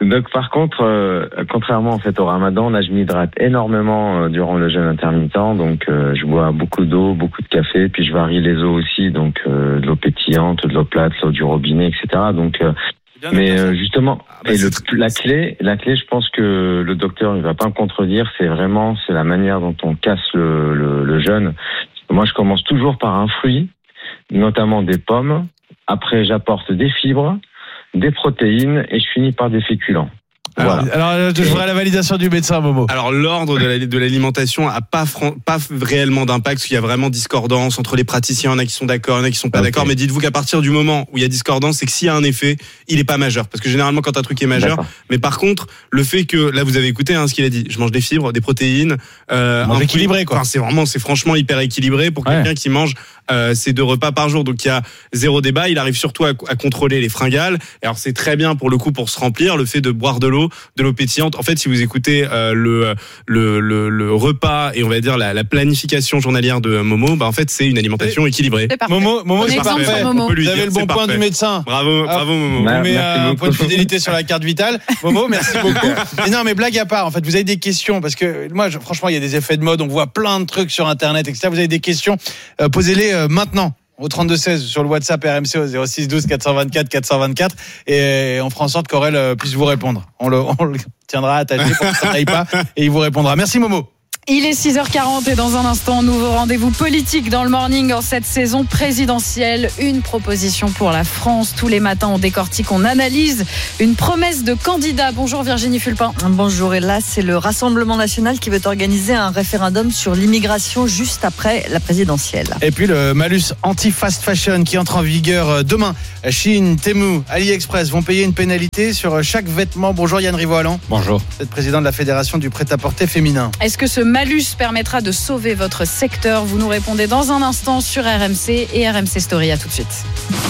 Donc par contre, euh, contrairement en fait au Ramadan, là je m'hydrate énormément euh, durant le jeûne intermittent. Donc euh, je bois beaucoup d'eau, beaucoup de café, puis je varie les eaux aussi, donc euh, de l'eau pétillante, de l'eau plate, l'eau du robinet, et cetera. Donc euh, mais euh, justement, ah bah et le, la clé, la clé, je pense que le docteur ne va pas me contredire, c'est vraiment c'est la manière dont on casse le, le, le jeûne. Moi, je commence toujours par un fruit, notamment des pommes. Après, j'apporte des fibres, des protéines et je finis par des féculents. Voilà. Alors, alors, je voudrais la validation du médecin, Momo. Alors, l'ordre de, la, de l'alimentation a pas, fran- pas réellement d'impact, parce qu'il y a vraiment discordance entre les praticiens. Il y en a qui sont d'accord, il y en a qui sont pas okay. d'accord. Mais dites-vous qu'à partir du moment où il y a discordance, c'est que s'il y a un effet, il est pas majeur. Parce que généralement, quand un truc est majeur, d'accord. mais par contre, le fait que, là, vous avez écouté hein, ce qu'il a dit. Je mange des fibres, des protéines. Euh, un équilibré, quoi. Enfin, c'est vraiment, c'est franchement hyper équilibré pour ouais. quelqu'un qui mange euh, ses deux repas par jour. Donc, il y a zéro débat. Il arrive surtout à, à contrôler les fringales. Et alors, c'est très bien pour le coup pour se remplir. Le fait de boire de l'eau, de l'eau pétillante. En fait, si vous écoutez euh, le, le le le repas et on va dire la, la planification journalière de Momo, bah en fait c'est une alimentation équilibrée. C'est Momo, Momo, c'est parfait. Momo. Vous avez le bon point du médecin. Bravo, ah, bravo Momo. On met un point de fidélité sur la carte vitale. Momo, merci beaucoup. Et non, mais blague à part, en fait, vous avez des questions parce que moi, je, franchement, il y a des effets de mode. On voit plein de trucs sur Internet, et cetera. Vous avez des questions, euh, posez-les euh, maintenant. Au trente-deux seize sur le WhatsApp R M C au zéro six douze quatre cent vingt-quatre quatre cent vingt-quatre et on fera en sorte qu'Aurel puisse vous répondre. On le, on le tiendra attaché pour que ça n'aille pas et il vous répondra. Merci Momo. Il est six heures quarante et dans un instant, nouveau rendez-vous politique dans le morning en cette saison présidentielle. Une proposition pour la France. Tous les matins, on décortique, on analyse une promesse de candidat. Bonjour Virginie Fulpin. Bonjour, et là, c'est le Rassemblement national qui veut organiser un référendum sur l'immigration juste après la présidentielle. Et puis le malus anti-fast fashion qui entre en vigueur demain. Chine, Temu, AliExpress vont payer une pénalité sur chaque vêtement. Bonjour Yann Rivoalan. Bonjour. Vous êtes président de la Fédération du prêt-à-porter féminin. Est-ce que ce malus permettra de sauver votre secteur? Vous nous répondez dans un instant sur R M C et R M C Story. À tout de suite.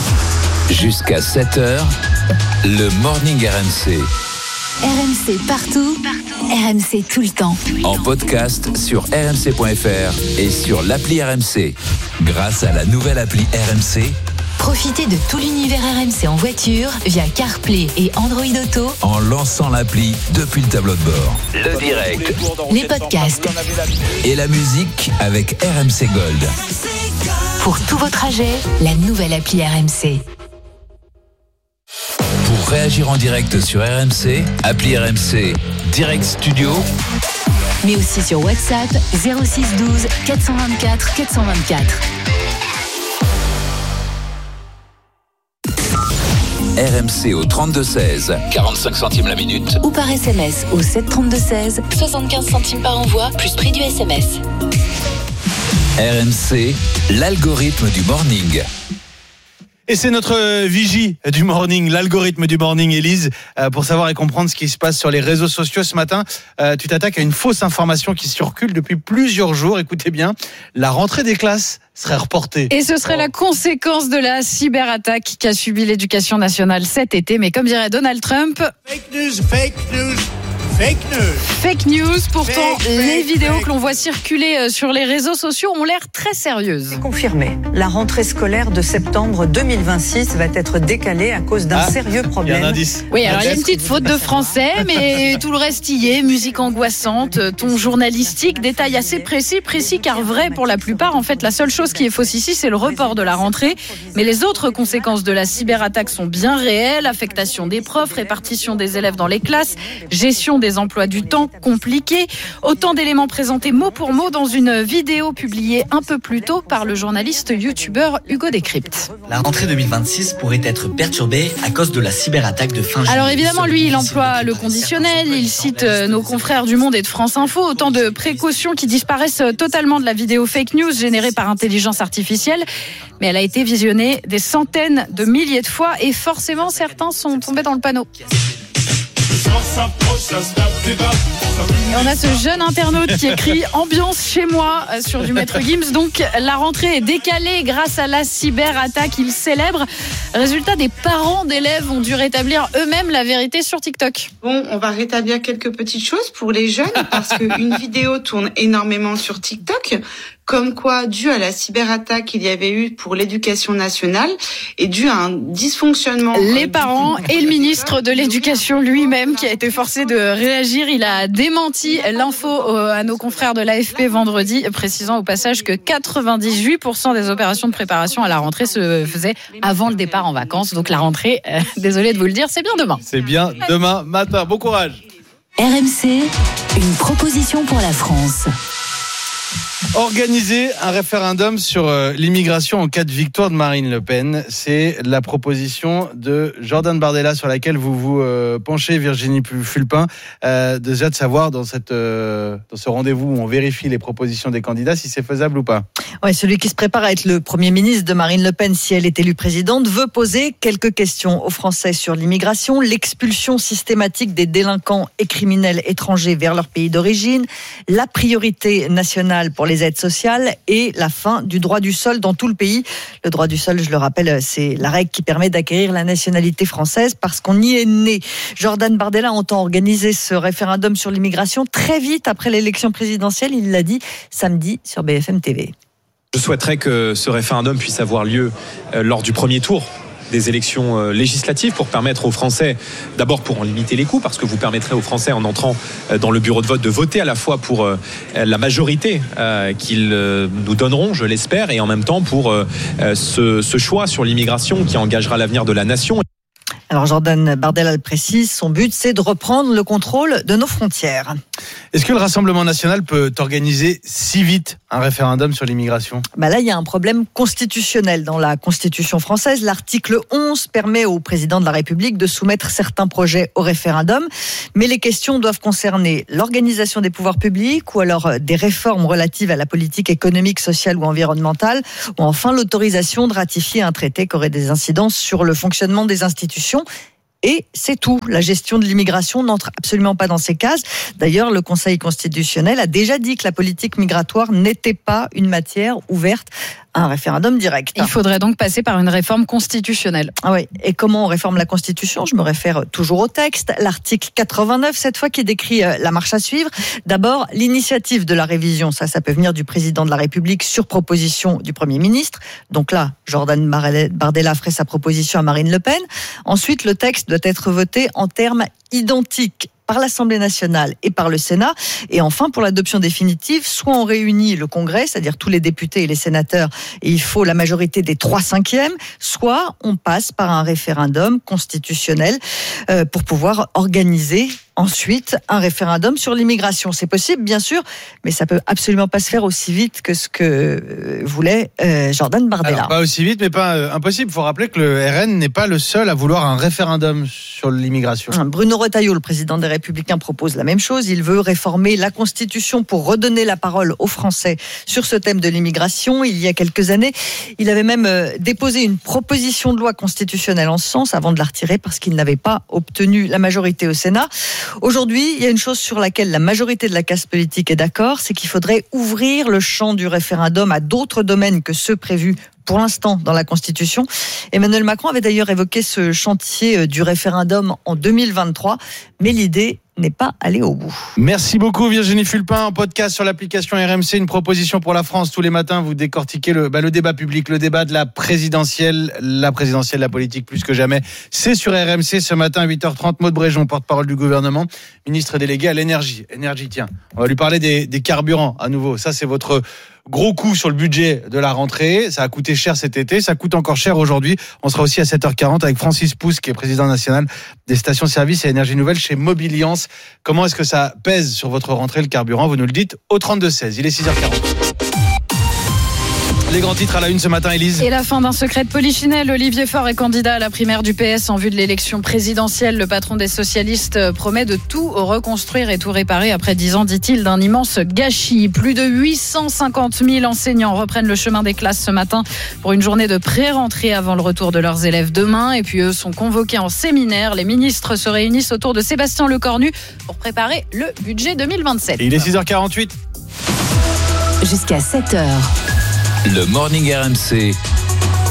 Jusqu'à sept heures, le Morning R M C. R M C partout, partout. R M C tout le temps. En podcast sur r m c point f r et sur l'appli R M C. Grâce à la nouvelle appli R M C, profitez de tout l'univers R M C en voiture via CarPlay et Android Auto en lançant l'appli depuis le tableau de bord. Le direct, les podcasts et la musique avec R M C Gold. Pour tous vos trajets, la nouvelle appli R M C. Pour réagir en direct sur R M C, appli R M C Direct Studio, mais aussi sur WhatsApp zéro six douze quatre cent vingt-quatre quatre cent vingt-quatre. R M C au trente-deux seize, quarante-cinq centimes la minute. Ou par S M S au sept trente-deux seize, soixante-quinze centimes par envoi, plus prix du S M S. R M C, l'algorithme du morning. Et c'est notre vigie du morning, l'algorithme du morning, Élise, pour savoir et comprendre ce qui se passe sur les réseaux sociaux ce matin. Tu t'attaques à une fausse information qui circule depuis plusieurs jours. Écoutez bien, la rentrée des classes serait reportée. Et ce serait la conséquence de la cyberattaque qu'a subi l'éducation nationale cet été. Mais comme dirait Donald Trump... Fake news, fake news. Fake news. Fake news. Pourtant, fake, les fake, vidéos fake. que l'on voit circuler sur les réseaux sociaux ont l'air très sérieuses. C'est confirmé. La rentrée scolaire de septembre deux mille vingt-six va être décalée à cause d'un ah, sérieux problème. Il y a un indice. Oui, alors il y a une petite faute de français, mais tout le reste y est. Musique angoissante, ton journalistique, détail assez précis, précis car vrai pour la plupart. En fait, la seule chose qui est fausse ici, c'est le report de la rentrée. Mais les autres conséquences de la cyberattaque sont bien réelles. Affectation des profs, répartition des élèves dans les classes, gestion des emplois du temps compliqué. Autant d'éléments présentés mot pour mot dans une vidéo publiée un peu plus tôt par le journaliste youtubeur Hugo Décrypte. La rentrée deux mille vingt-six pourrait être perturbée à cause de la cyberattaque de fin juillet. Alors évidemment, lui, il emploie le conditionnel, il cite nos confrères du Monde et de France Info, autant de précautions qui disparaissent totalement de la vidéo fake news générée par intelligence artificielle. Mais elle a été visionnée des centaines de milliers de fois et forcément certains sont tombés dans le panneau. Et on a ce jeune internaute qui écrit « Ambiance chez moi » sur du Maître Gims. Donc la rentrée est décalée grâce à la cyberattaque. Il célèbre. Résultat, des parents d'élèves ont dû rétablir eux-mêmes la vérité sur TikTok. Bon, on va rétablir quelques petites choses pour les jeunes parce qu'une vidéo tourne énormément sur TikTok. comme quoi, dû à la cyberattaque qu'il y avait eu pour l'éducation nationale et dû à un dysfonctionnement. Les parents et le ministre de l'Éducation lui-même qui a été forcé de réagir, il a démenti l'info à nos confrères de l'A F P vendredi, précisant au passage que quatre-vingt-dix-huit pour cent des opérations de préparation à la rentrée se faisaient avant le départ en vacances. Donc la rentrée, euh, désolé de vous le dire, c'est bien demain. C'est bien demain matin. Bon courage. R M C, une proposition pour la France. Organiser un référendum sur euh, l'immigration en cas de victoire de Marine Le Pen, c'est la proposition de Jordan Bardella sur laquelle vous vous euh, penchez, Virginie Fulpin. Euh, déjà de savoir dans, cette, euh, dans ce rendez-vous où on vérifie les propositions des candidats si c'est faisable ou pas. Ouais, celui qui se prépare à être le Premier ministre de Marine Le Pen si elle est élue présidente veut poser quelques questions aux Français sur l'immigration, l'expulsion systématique des délinquants et criminels étrangers vers leur pays d'origine, la priorité nationale pour les aides sociales et la fin du droit du sol dans tout le pays. Le droit du sol, je le rappelle, c'est la règle qui permet d'acquérir la nationalité française parce qu'on y est né. Jordan Bardella entend organiser ce référendum sur l'immigration très vite après l'élection présidentielle. Il l'a dit samedi sur B F M T V. Je souhaiterais que ce référendum puisse avoir lieu lors du premier tour des élections législatives pour permettre aux Français, d'abord pour en limiter les coûts, parce que vous permettrez aux Français en entrant dans le bureau de vote de voter à la fois pour la majorité qu'ils nous donneront, je l'espère, et en même temps pour ce, ce choix sur l'immigration qui engagera l'avenir de la nation. Alors Jordan Bardella le précise, son but c'est de reprendre le contrôle de nos frontières. Est-ce que le Rassemblement national peut organiser si vite un référendum sur l'immigration ? Bah là, il y a un problème constitutionnel. Dans la Constitution française, l'article onze permet au président de la République de soumettre certains projets au référendum, mais les questions doivent concerner l'organisation des pouvoirs publics ou alors des réformes relatives à la politique économique, sociale ou environnementale, ou enfin l'autorisation de ratifier un traité qui aurait des incidences sur le fonctionnement des institutions. Et c'est tout. La gestion de l'immigration n'entre absolument pas dans ces cases. D'ailleurs, le Conseil constitutionnel a déjà dit que la politique migratoire n'était pas une matière ouverte à un référendum direct. Il faudrait donc passer par une réforme constitutionnelle. Ah oui. Et comment on réforme la Constitution ? Je me réfère toujours au texte. L'article quatre-vingt-neuf, cette fois, qui décrit la marche à suivre. D'abord, l'initiative de la révision. Ça, ça peut venir du président de la République sur proposition du Premier ministre. Donc là, Jordan Bardella ferait sa proposition à Marine Le Pen. Ensuite, le texte doit être voté en termes identiques par l'Assemblée nationale et par le Sénat. Et enfin, pour l'adoption définitive, soit on réunit le Congrès, c'est-à-dire tous les députés et les sénateurs, et il faut la majorité des trois cinquièmes, soit on passe par un référendum constitutionnel euh, pour pouvoir organiser ensuite un référendum sur l'immigration. C'est possible, bien sûr, mais ça peut absolument pas se faire aussi vite que ce que voulait euh, Jordan Bardella. Alors, pas aussi vite, mais pas euh, impossible. Il faut rappeler que le R N n'est pas le seul à vouloir un référendum sur l'immigration. Bruno Retailleau, le président des Républicains, propose la même chose. Il veut réformer la Constitution pour redonner la parole aux Français sur ce thème de l'immigration. Il y a quelques années, il avait même euh, déposé une proposition de loi constitutionnelle en ce sens avant de la retirer parce qu'il n'avait pas obtenu la majorité au Sénat. Aujourd'hui, il y a une chose sur laquelle la majorité de la classe politique est d'accord, c'est qu'il faudrait ouvrir le champ du référendum à d'autres domaines que ceux prévus pour l'instant dans la Constitution. Emmanuel Macron avait d'ailleurs évoqué ce chantier du référendum en deux mille vingt-trois, mais l'idée n'est pas allée au bout. Merci beaucoup Virginie Fulpin. En podcast sur l'application R M C, une proposition pour la France. Tous les matins, vous décortiquez le, bah, le débat public, le débat de la présidentielle, la présidentielle, la politique plus que jamais. C'est sur R M C ce matin, huit heures trente. Maud Bréjon, porte-parole du gouvernement, ministre délégué à l'énergie. Énergie, tiens. On va lui parler des, des carburants à nouveau. Ça, c'est votre gros coup sur le budget de la rentrée. Ça a coûté cher cet été, ça coûte encore cher aujourd'hui. On sera aussi à sept heures quarante avec Francis Pousse, qui est président national des stations-service et énergie nouvelle chez Mobiliance. Comment est-ce que ça pèse sur votre rentrée le carburant ? Vous nous le dites au trente-deux seize. Il est six heures quarante. Les grands titres à la une ce matin, Élise. Et la fin d'un secret de polichinelle. Olivier Faure est candidat à la primaire du P S en vue de l'élection présidentielle. Le patron des socialistes promet de tout reconstruire et tout réparer après dix ans, dit-il, d'un immense gâchis. Plus de huit cent cinquante mille enseignants reprennent le chemin des classes ce matin pour une journée de pré-rentrée avant le retour de leurs élèves demain. Et puis eux sont convoqués en séminaire. Les ministres se réunissent autour de Sébastien Lecornu pour préparer le budget deux mille vingt-sept. Et il est six heures quarante-huit. Jusqu'à sept heures. Le Morning R M C,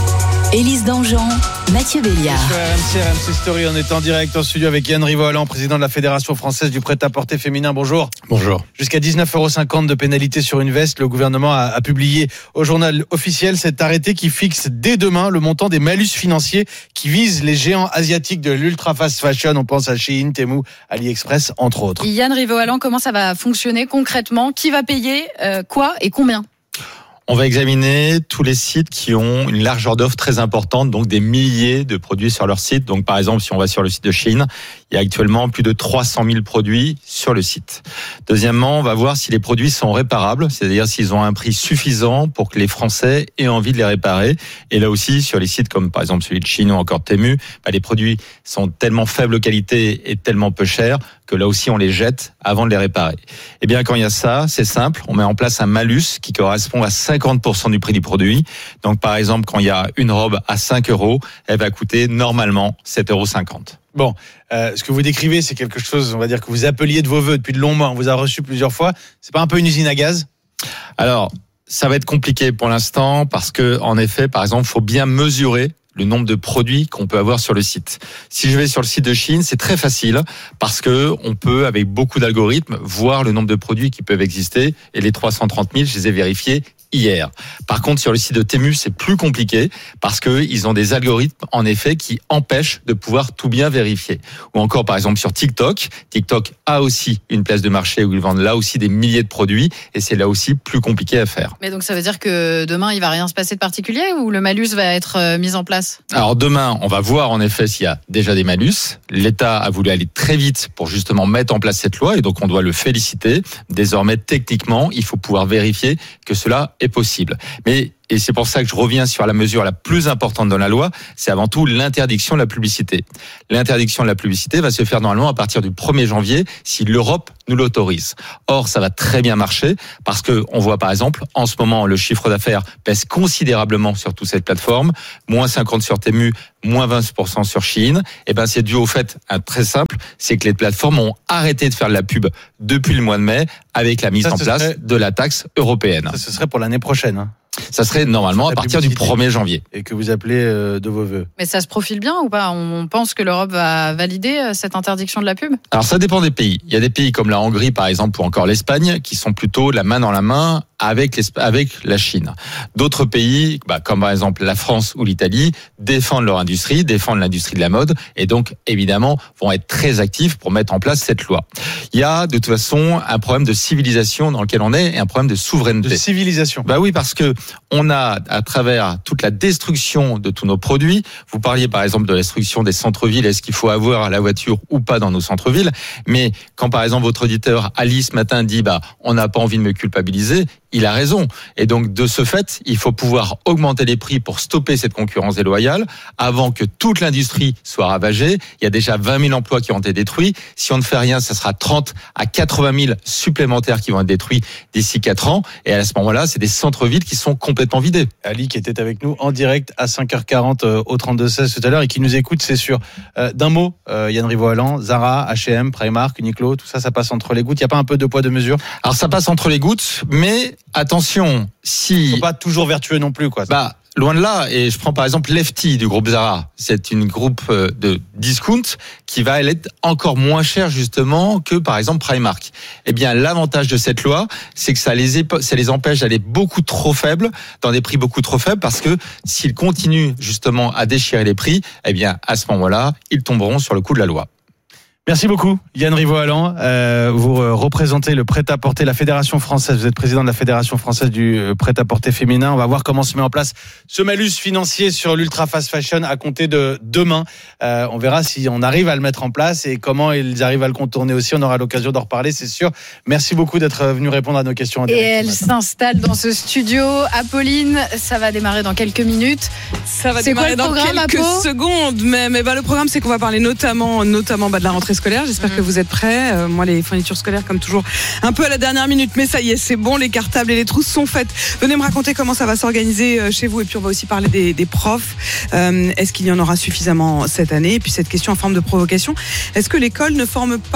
Élise Dangean, Mathieu Béliard. Sur R M C, R M C Story, on est en direct en studio avec Yann Rivoalan, président de la Fédération française du prêt-à-porter féminin. Bonjour. Bonjour. Jusqu'à dix-neuf euros cinquante de pénalité sur une veste. Le gouvernement a, a publié au journal officiel cet arrêté qui fixe dès demain le montant des malus financiers qui visent les géants asiatiques de l'ultra fast fashion. On pense à Shein, Temu, AliExpress, entre autres. Yann Rivoalan, comment ça va fonctionner concrètement? Qui va payer euh, quoi et combien? On va examiner tous les sites qui ont une largeur d'offre très importante, donc des milliers de produits sur leur site. Donc par exemple, si on va sur le site de Shein, il y a actuellement plus de trois cent mille produits sur le site. Deuxièmement, on va voir si les produits sont réparables, c'est-à-dire s'ils ont un prix suffisant pour que les Français aient envie de les réparer. Et là aussi, sur les sites comme par exemple celui de Shein ou encore Temu, bah, les produits sont tellement faible qualité et tellement peu chers que là aussi on les jette avant de les réparer. Eh bien, quand il y a ça, c'est simple, on met en place un malus qui correspond à cinquante pour cent du prix du produit. Donc par exemple, quand il y a une robe à cinq euros, elle va coûter normalement sept euros cinquante. Bon, euh, ce que vous décrivez, c'est quelque chose, on va dire, que vous appeliez de vos voeux depuis de longs mois. On vous a reçu plusieurs fois. C'est pas un peu une usine à gaz? Alors, ça va être compliqué pour l'instant parce que, en effet, par exemple, faut bien mesurer le nombre de produits qu'on peut avoir sur le site. Si je vais sur le site de Shein, c'est très facile parce que on peut, avec beaucoup d'algorithmes, voir le nombre de produits qui peuvent exister. Et les trois cent trente mille, je les ai vérifiés hier. Par contre, sur le site de Temu, c'est plus compliqué parce que ils ont des algorithmes, en effet, qui empêchent de pouvoir tout bien vérifier. Ou encore, par exemple, sur TikTok. TikTok a aussi une place de marché où ils vendent là aussi des milliers de produits et c'est là aussi plus compliqué à faire. Mais donc, ça veut dire que demain, il va rien se passer de particulier ou le malus va être mis en place? Alors demain, on va voir en effet s'il y a déjà des malus. L'État a voulu aller très vite pour justement mettre en place cette loi et donc on doit le féliciter. Désormais, techniquement, il faut pouvoir vérifier que cela est possible. Mais et c'est pour ça que je reviens sur la mesure la plus importante dans la loi, c'est avant tout l'interdiction de la publicité. L'interdiction de la publicité va se faire normalement à partir du premier janvier si l'Europe nous l'autorise. Or, ça va très bien marcher parce que on voit par exemple, en ce moment, le chiffre d'affaires baisse considérablement sur toute cette plateforme, moins cinquante sur Temu, moins vingt pour cent sur Shein. Et ben, c'est dû au fait un très simple, c'est que les plateformes ont arrêté de faire de la pub depuis le mois de mai avec la mise ça, en place serait... de la taxe européenne. Ça, ce serait pour l'année prochaine, hein. Ça serait normalement à partir du premier janvier. Et que vous appelez euh, de vos voeux. Mais ça se profile bien ou pas? On pense que l'Europe va valider cette interdiction de la pub? Alors ça dépend des pays. Il y a des pays comme la Hongrie par exemple ou encore l'Espagne qui sont plutôt la main dans la main avec les, avec la Chine. D'autres pays, bah, comme par exemple la France ou l'Italie, défendent leur industrie, défendent l'industrie de la mode et donc évidemment vont être très actifs pour mettre en place cette loi. Il y a de toute façon un problème de civilisation dans lequel on est et un problème de souveraineté. De civilisation. Bah oui, parce que on a à travers toute la destruction de tous nos produits. Vous parliez par exemple de la destruction des centres-villes. Est-ce qu'il faut avoir la voiture ou pas dans nos centres-villes? Mais quand par exemple votre auditeur Ali ce matin dit bah on n'a pas envie de me culpabiliser, il a raison. Et donc, de ce fait, il faut pouvoir augmenter les prix pour stopper cette concurrence déloyale avant que toute l'industrie soit ravagée. Il y a déjà vingt mille emplois qui ont été détruits. Si on ne fait rien, ça sera trente à quatre-vingt mille supplémentaires qui vont être détruits d'ici quatre ans. Et à ce moment-là, c'est des centres-villes qui sont complètement vidés. Ali qui était avec nous en direct à cinq heures quarante au trente-deux seize tout à l'heure et qui nous écoute, c'est sûr. Euh, d'un mot, euh, Yann Rivoalan, Zara, H et M, Primark, Uniqlo, tout ça, ça passe entre les gouttes. Il n'y a pas un peu de poids de mesure? Alors, ça passe entre les gouttes, mais attention, si... Faut pas toujours vertueux non plus, quoi. Bah, loin de là, et je prends par exemple Lefty du groupe Zara. C'est une groupe de discount qui va être encore moins cher justement que par exemple Primark. Eh bien, l'avantage de cette loi, c'est que ça les, épo- ça les empêche d'aller beaucoup trop faibles, dans des prix beaucoup trop faibles, parce que s'ils continuent justement à déchirer les prix, eh bien, à ce moment-là, ils tomberont sur le coup de la loi. Merci beaucoup, Yann Rivoalan. Euh, vous représentez le prêt-à-porter, la Fédération française. Vous êtes président de la Fédération française du prêt-à-porter féminin. On va voir comment se met en place ce malus financier sur l'ultra fast fashion à compter de demain. Euh, on verra si on arrive à le mettre en place et comment ils arrivent à le contourner aussi. On aura l'occasion d'en reparler, c'est sûr. Merci beaucoup d'être venu répondre à nos questions en direct. Et elle s'installe dans ce studio. Apolline, ça va démarrer dans quelques minutes. Ça va c'est démarrer quoi le dans programme, quelques Apo secondes. Mais, mais bah, le programme, c'est qu'on va parler notamment, notamment bah, de la rentrée scolaire. J'espère mmh. que vous êtes prêts. Euh, moi, les fournitures scolaires, comme toujours, un peu à la dernière minute. Mais ça y est, c'est bon. Les cartables et les trousses sont faites. Venez me raconter comment ça va s'organiser chez vous. Et puis, on va aussi parler des, des profs. Euh, est-ce qu'il y en aura suffisamment cette année? Et puis, cette question en forme de provocation. Est-ce que l'école ne forme pas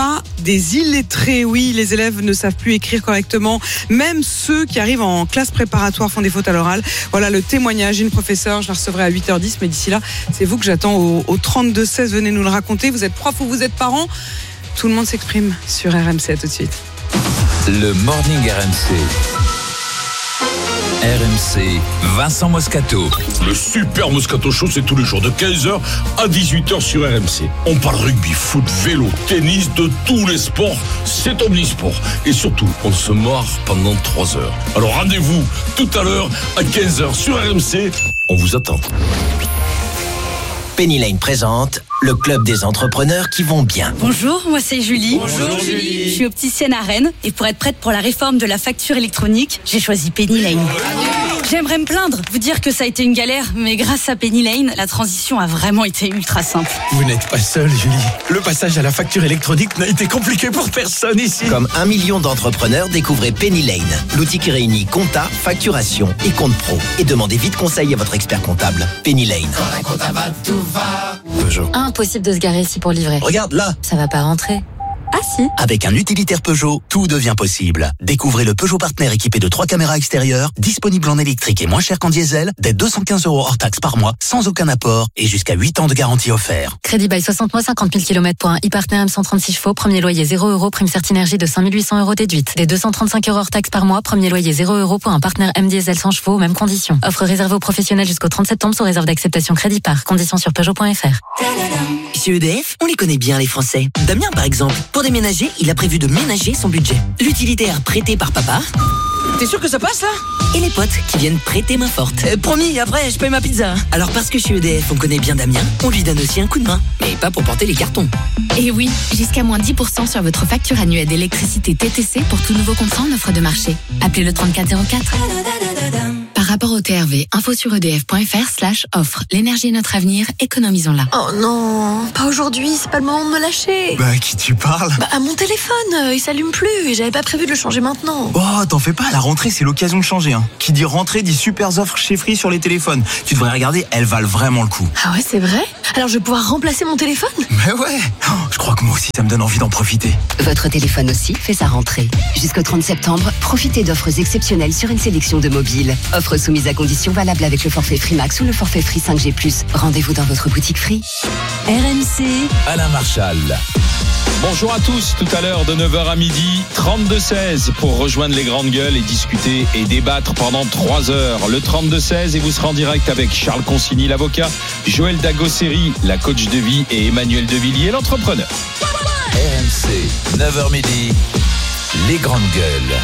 des illettrés. Oui, les élèves ne savent plus écrire correctement. Même ceux qui arrivent en classe préparatoire font des fautes à l'oral. Voilà le témoignage d'une professeure. Je la recevrai à huit heures dix, mais d'ici là, c'est vous que j'attends au, au trente-deux seize. Venez nous le raconter. Vous êtes prof ou vous êtes parent? Tout le monde s'exprime sur R M C. À tout de suite. Le Morning R M C. R M C, Vincent Moscato. Le Super Moscato Show, c'est tous les jours de quinze heures à dix-huit heures sur R M C. On parle rugby, foot, vélo, tennis, de tous les sports. C'est omnisport. Et surtout, on se marre pendant trois heures. Alors rendez-vous tout à l'heure à quinze heures sur R M C. On vous attend. Penny Lane présente le club des entrepreneurs qui vont bien. Bonjour, moi c'est Julie. Bonjour Julie. Je suis opticienne à Rennes et pour être prête pour la réforme de la facture électronique, j'ai choisi Penny Lane. J'aimerais me plaindre, vous dire que ça a été une galère, mais grâce à Penny Lane, la transition a vraiment été ultra simple. Vous n'êtes pas seule, Julie. Le passage à la facture électronique n'a été compliqué pour personne ici. Comme un million d'entrepreneurs, découvrez Penny Lane, l'outil qui réunit compta, facturation et compte pro. Et demandez vite conseil à votre expert comptable. Penny Lane. Peugeot. Impossible de se garer ici pour livrer. Regarde là. Ça va pas rentrer. Ah si. Avec un utilitaire Peugeot, tout devient possible. Découvrez le Peugeot Partner équipé de trois caméras extérieures, disponible en électrique et moins cher qu'en diesel, dès deux cent quinze euros hors taxe par mois, sans aucun apport et jusqu'à huit ans de garantie offert. Crédit bail soixante mois, cinquante mille kilomètres pour un e-Partner M cent trente-six chevaux, premier loyer zéro euros, prime Certinergie de cinq mille huit cents euros déduite. Dès deux cent trente-cinq euros hors taxe par mois, premier loyer zéro euros pour un Partner M diesel cent chevaux, mêmes conditions. Offre réservée aux professionnels jusqu'au trente septembre sous réserve d'acceptation crédit par. Conditions sur Peugeot point F R. Chez E D F, on les connaît bien les Français. Damien par exemple, pour déménager, il a prévu de ménager son budget. L'utilitaire prêté par papa. T'es sûr que ça passe là? Et les potes qui viennent prêter main forte. Euh, promis, après je paye ma pizza. Alors parce que chez E D F on connaît bien Damien, on lui donne aussi un coup de main. Mais pas pour porter les cartons. Et oui, jusqu'à moins dix pour cent sur votre facture annuelle d'électricité T T C pour tout nouveau contrat en offre de marché. Appelez le trente-quatre zéro quatre. Par rapport au T R V, info sur edf.fr slash offre. L'énergie est notre avenir, économisons-la. Oh non, pas aujourd'hui, c'est pas le moment de me lâcher. Bah, à qui tu parles? Bah, à mon téléphone, euh, il s'allume plus et j'avais pas prévu de le changer maintenant. Oh, t'en fais pas, la rentrée, c'est l'occasion de changer. Hein. Qui dit rentrée dit super offres chez Free sur les téléphones. Tu devrais regarder, elles valent vraiment le coup. Ah ouais, c'est vrai? Alors je vais pouvoir remplacer mon téléphone? Mais ouais, oh, je crois que moi aussi, ça me donne envie d'en profiter. Votre téléphone aussi fait sa rentrée. Jusqu'au trente septembre, profitez d'offres exceptionnelles sur une sélection de mobiles. Offres soumises à conditions valables avec le forfait Free Max ou le forfait Free cinq G plus. Rendez-vous dans votre boutique Free. R M C. Alain Marchal. Bonjour à tous, tout à l'heure de neuf heures à midi, trente-deux seize pour rejoindre les grandes gueules et discuter et débattre pendant trois heures. Le trente-deux seize et vous serez en direct avec Charles Consigny, l'avocat, Joël Dagosseri, la coach de vie et Emmanuel Devilliers, l'entrepreneur. R M C, neuf heures midi, les grandes gueules.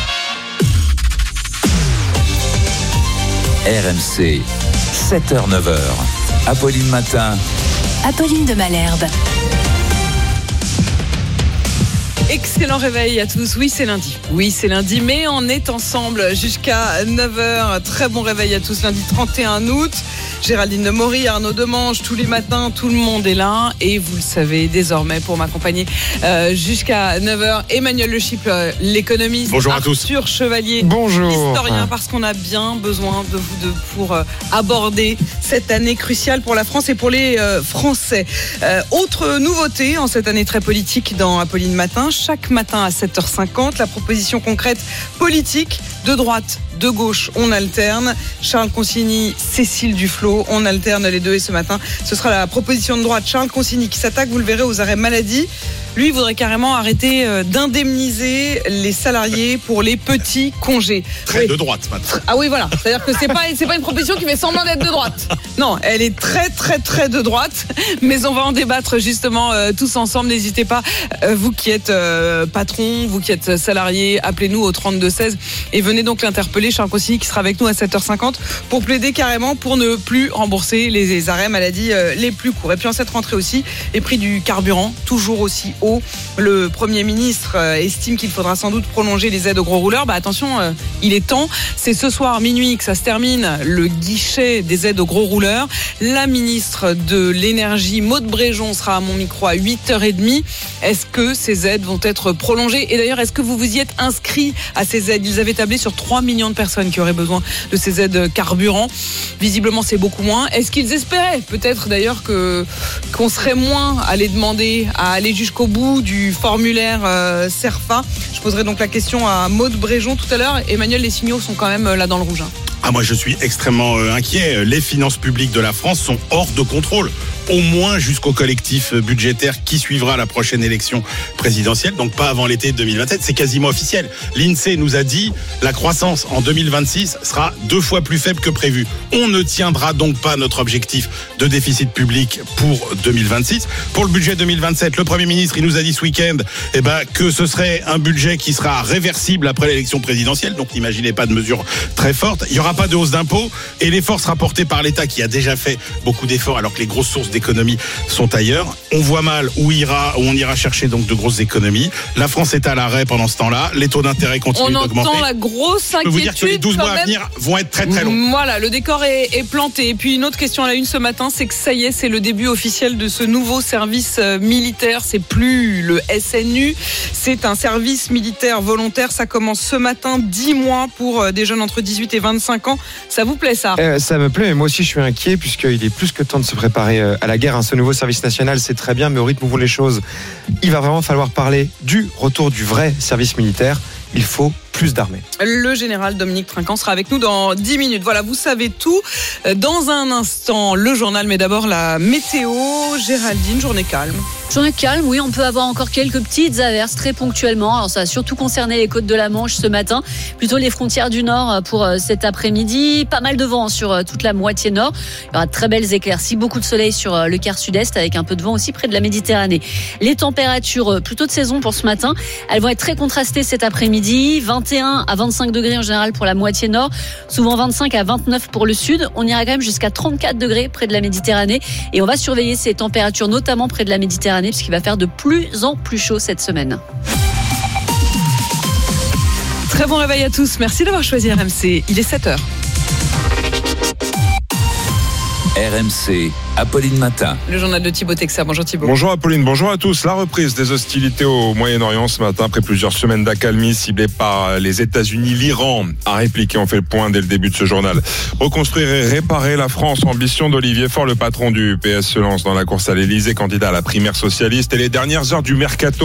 R M C, sept heures neuf heures. Apolline Matin. Apolline de Malherbe. Excellent réveil à tous. Oui, c'est lundi. Oui, c'est lundi, mais on est ensemble jusqu'à neuf heures. Très bon réveil à tous. Lundi trente et un août. Géraldine de Maury, Arnaud Demange, tous les matins, tout le monde est là. Et vous le savez désormais, pour m'accompagner euh, jusqu'à neuf heures, Emmanuel Le Chypre, euh, l'économiste. Bonjour à Arthur tous. Arthur Chevalier, bonjour. Historien, parce qu'on a bien besoin de vous deux pour euh, aborder cette année cruciale pour la France et pour les euh, Français. Euh, autre nouveauté en cette année très politique dans Apolline Matin, chaque matin à sept heures cinquante, la proposition concrète politique de droite, de gauche, on alterne. Charles Consigny, Cécile Duflot, on alterne les deux. Et ce matin, ce sera la proposition de droite, Charles Consigny, qui s'attaque, vous le verrez, aux arrêts maladie. Lui, il voudrait carrément arrêter d'indemniser les salariés pour les petits congés. Très oui. de droite, maintenant. Ah oui, voilà. C'est-à-dire que c'est pas, c'est pas une proposition qui fait semblant d'être de droite. Non, elle est très, très, très de droite. Mais on va en débattre justement euh, tous ensemble. N'hésitez pas, euh, vous qui êtes euh, patron, vous qui êtes salarié, appelez-nous au trente-deux seize et venez donc l'interpeller. Charles Consigny qui sera avec nous à sept heures cinquante pour plaider carrément pour ne plus rembourser les, les arrêts maladie euh, les plus courts. Et puis en cette rentrée aussi, les prix du carburant toujours aussi haut. Le Premier ministre euh, estime qu'il faudra sans doute prolonger les aides aux gros rouleurs. Bah attention, euh, il est temps. C'est ce soir minuit que ça se termine, le guichet des aides aux gros rouleurs. La ministre de l'énergie, Maud Bréjon, sera à mon micro à huit heures trente. Est-ce que ces aides vont être prolongées? Et d'ailleurs, est-ce que vous vous y êtes inscrit à ces aides? Ils avaient tablé sur trois millions de personnes qui auraient besoin de ces aides carburant. Visiblement, c'est beaucoup moins. Est-ce qu'ils espéraient peut-être d'ailleurs que qu'on serait moins à les demander, à aller jusqu'au bout du formulaire euh, Cerfa. Je poserai donc la question à Maude Bréjon tout à l'heure. Emmanuel, les signaux sont quand même euh, là dans le rouge. Hein. Ah, moi je suis extrêmement euh, inquiet. Les finances publiques de la France sont hors de contrôle, au moins jusqu'au collectif budgétaire qui suivra la prochaine élection présidentielle, donc pas avant l'été deux mille vingt-sept, c'est quasiment officiel. L'INSEE nous a dit la croissance en deux mille vingt-six sera deux fois plus faible que prévu. On ne tiendra donc pas notre objectif de déficit public pour deux mille vingt-six. Pour le budget deux mille vingt-sept, le Premier ministre il nous a dit ce week-end eh ben, que ce serait un budget qui sera réversible après l'élection présidentielle, donc n'imaginez pas de mesures très fortes. Il n'y aura pas de hausse d'impôts et l'effort sera porté par l'État qui a déjà fait beaucoup d'efforts alors que les grosses sources d'économie sont ailleurs. On voit mal où ira, où on ira chercher donc de grosses économies. La France est à l'arrêt pendant ce temps-là. Les taux d'intérêt continuent d'augmenter. On entend la grosse inquiétude. Je peux vous dire que les douze mois à venir vont être très très longs. Voilà, le décor est, est planté. Et puis une autre question à la une ce matin, c'est que ça y est, c'est le début officiel de ce nouveau service militaire. C'est plus le S N U, c'est un service militaire volontaire. Ça commence ce matin, dix mois pour des jeunes entre dix-huit et vingt-cinq ans. Ça vous plaît ça ? euh, Ça me plaît, mais moi aussi je suis inquiet puisqu'il est plus que temps de se préparer à la guerre. Ce nouveau service national, c'est très bien, mais au rythme où vont les choses, il va vraiment falloir parler du retour du vrai service militaire. Il faut plus d'armées. Le général Dominique Trinquant sera avec nous dans dix minutes. Voilà, vous savez tout. Dans un instant, le journal, mais d'abord la météo. Géraldine, journée calme. Journée calme, oui, on peut avoir encore quelques petites averses très ponctuellement. Alors ça a surtout concerné les côtes de la Manche ce matin, plutôt les frontières du Nord pour cet après-midi. Pas mal de vent sur toute la moitié nord. Il y aura de très belles éclaircies, beaucoup de soleil sur le quart sud-est avec un peu de vent aussi près de la Méditerranée. Les températures plutôt de saison pour ce matin, elles vont être très contrastées cet après-midi. vingt et un à vingt-cinq degrés en général pour la moitié nord, souvent vingt-cinq à vingt-neuf pour le sud. On ira quand même jusqu'à trente-quatre degrés près de la Méditerranée et on va surveiller ces températures notamment près de la Méditerranée puisqu'il va faire de plus en plus chaud cette semaine. Très bon réveil à tous, merci d'avoir choisi R M C, il est sept heures. R M C, Apolline Matin. Le journal de Thibaut Texer. Bonjour Thibaut. Bonjour Apolline, bonjour à tous. La reprise des hostilités au Moyen-Orient ce matin, après plusieurs semaines d'accalmie ciblées par les États-Unis. L'Iran a répliqué, on fait le point dès le début de ce journal. Reconstruire et réparer la France, ambition d'Olivier Faure, le patron du P S se lance dans la course à l'Élysée, candidat à la primaire socialiste. Et les dernières heures du mercato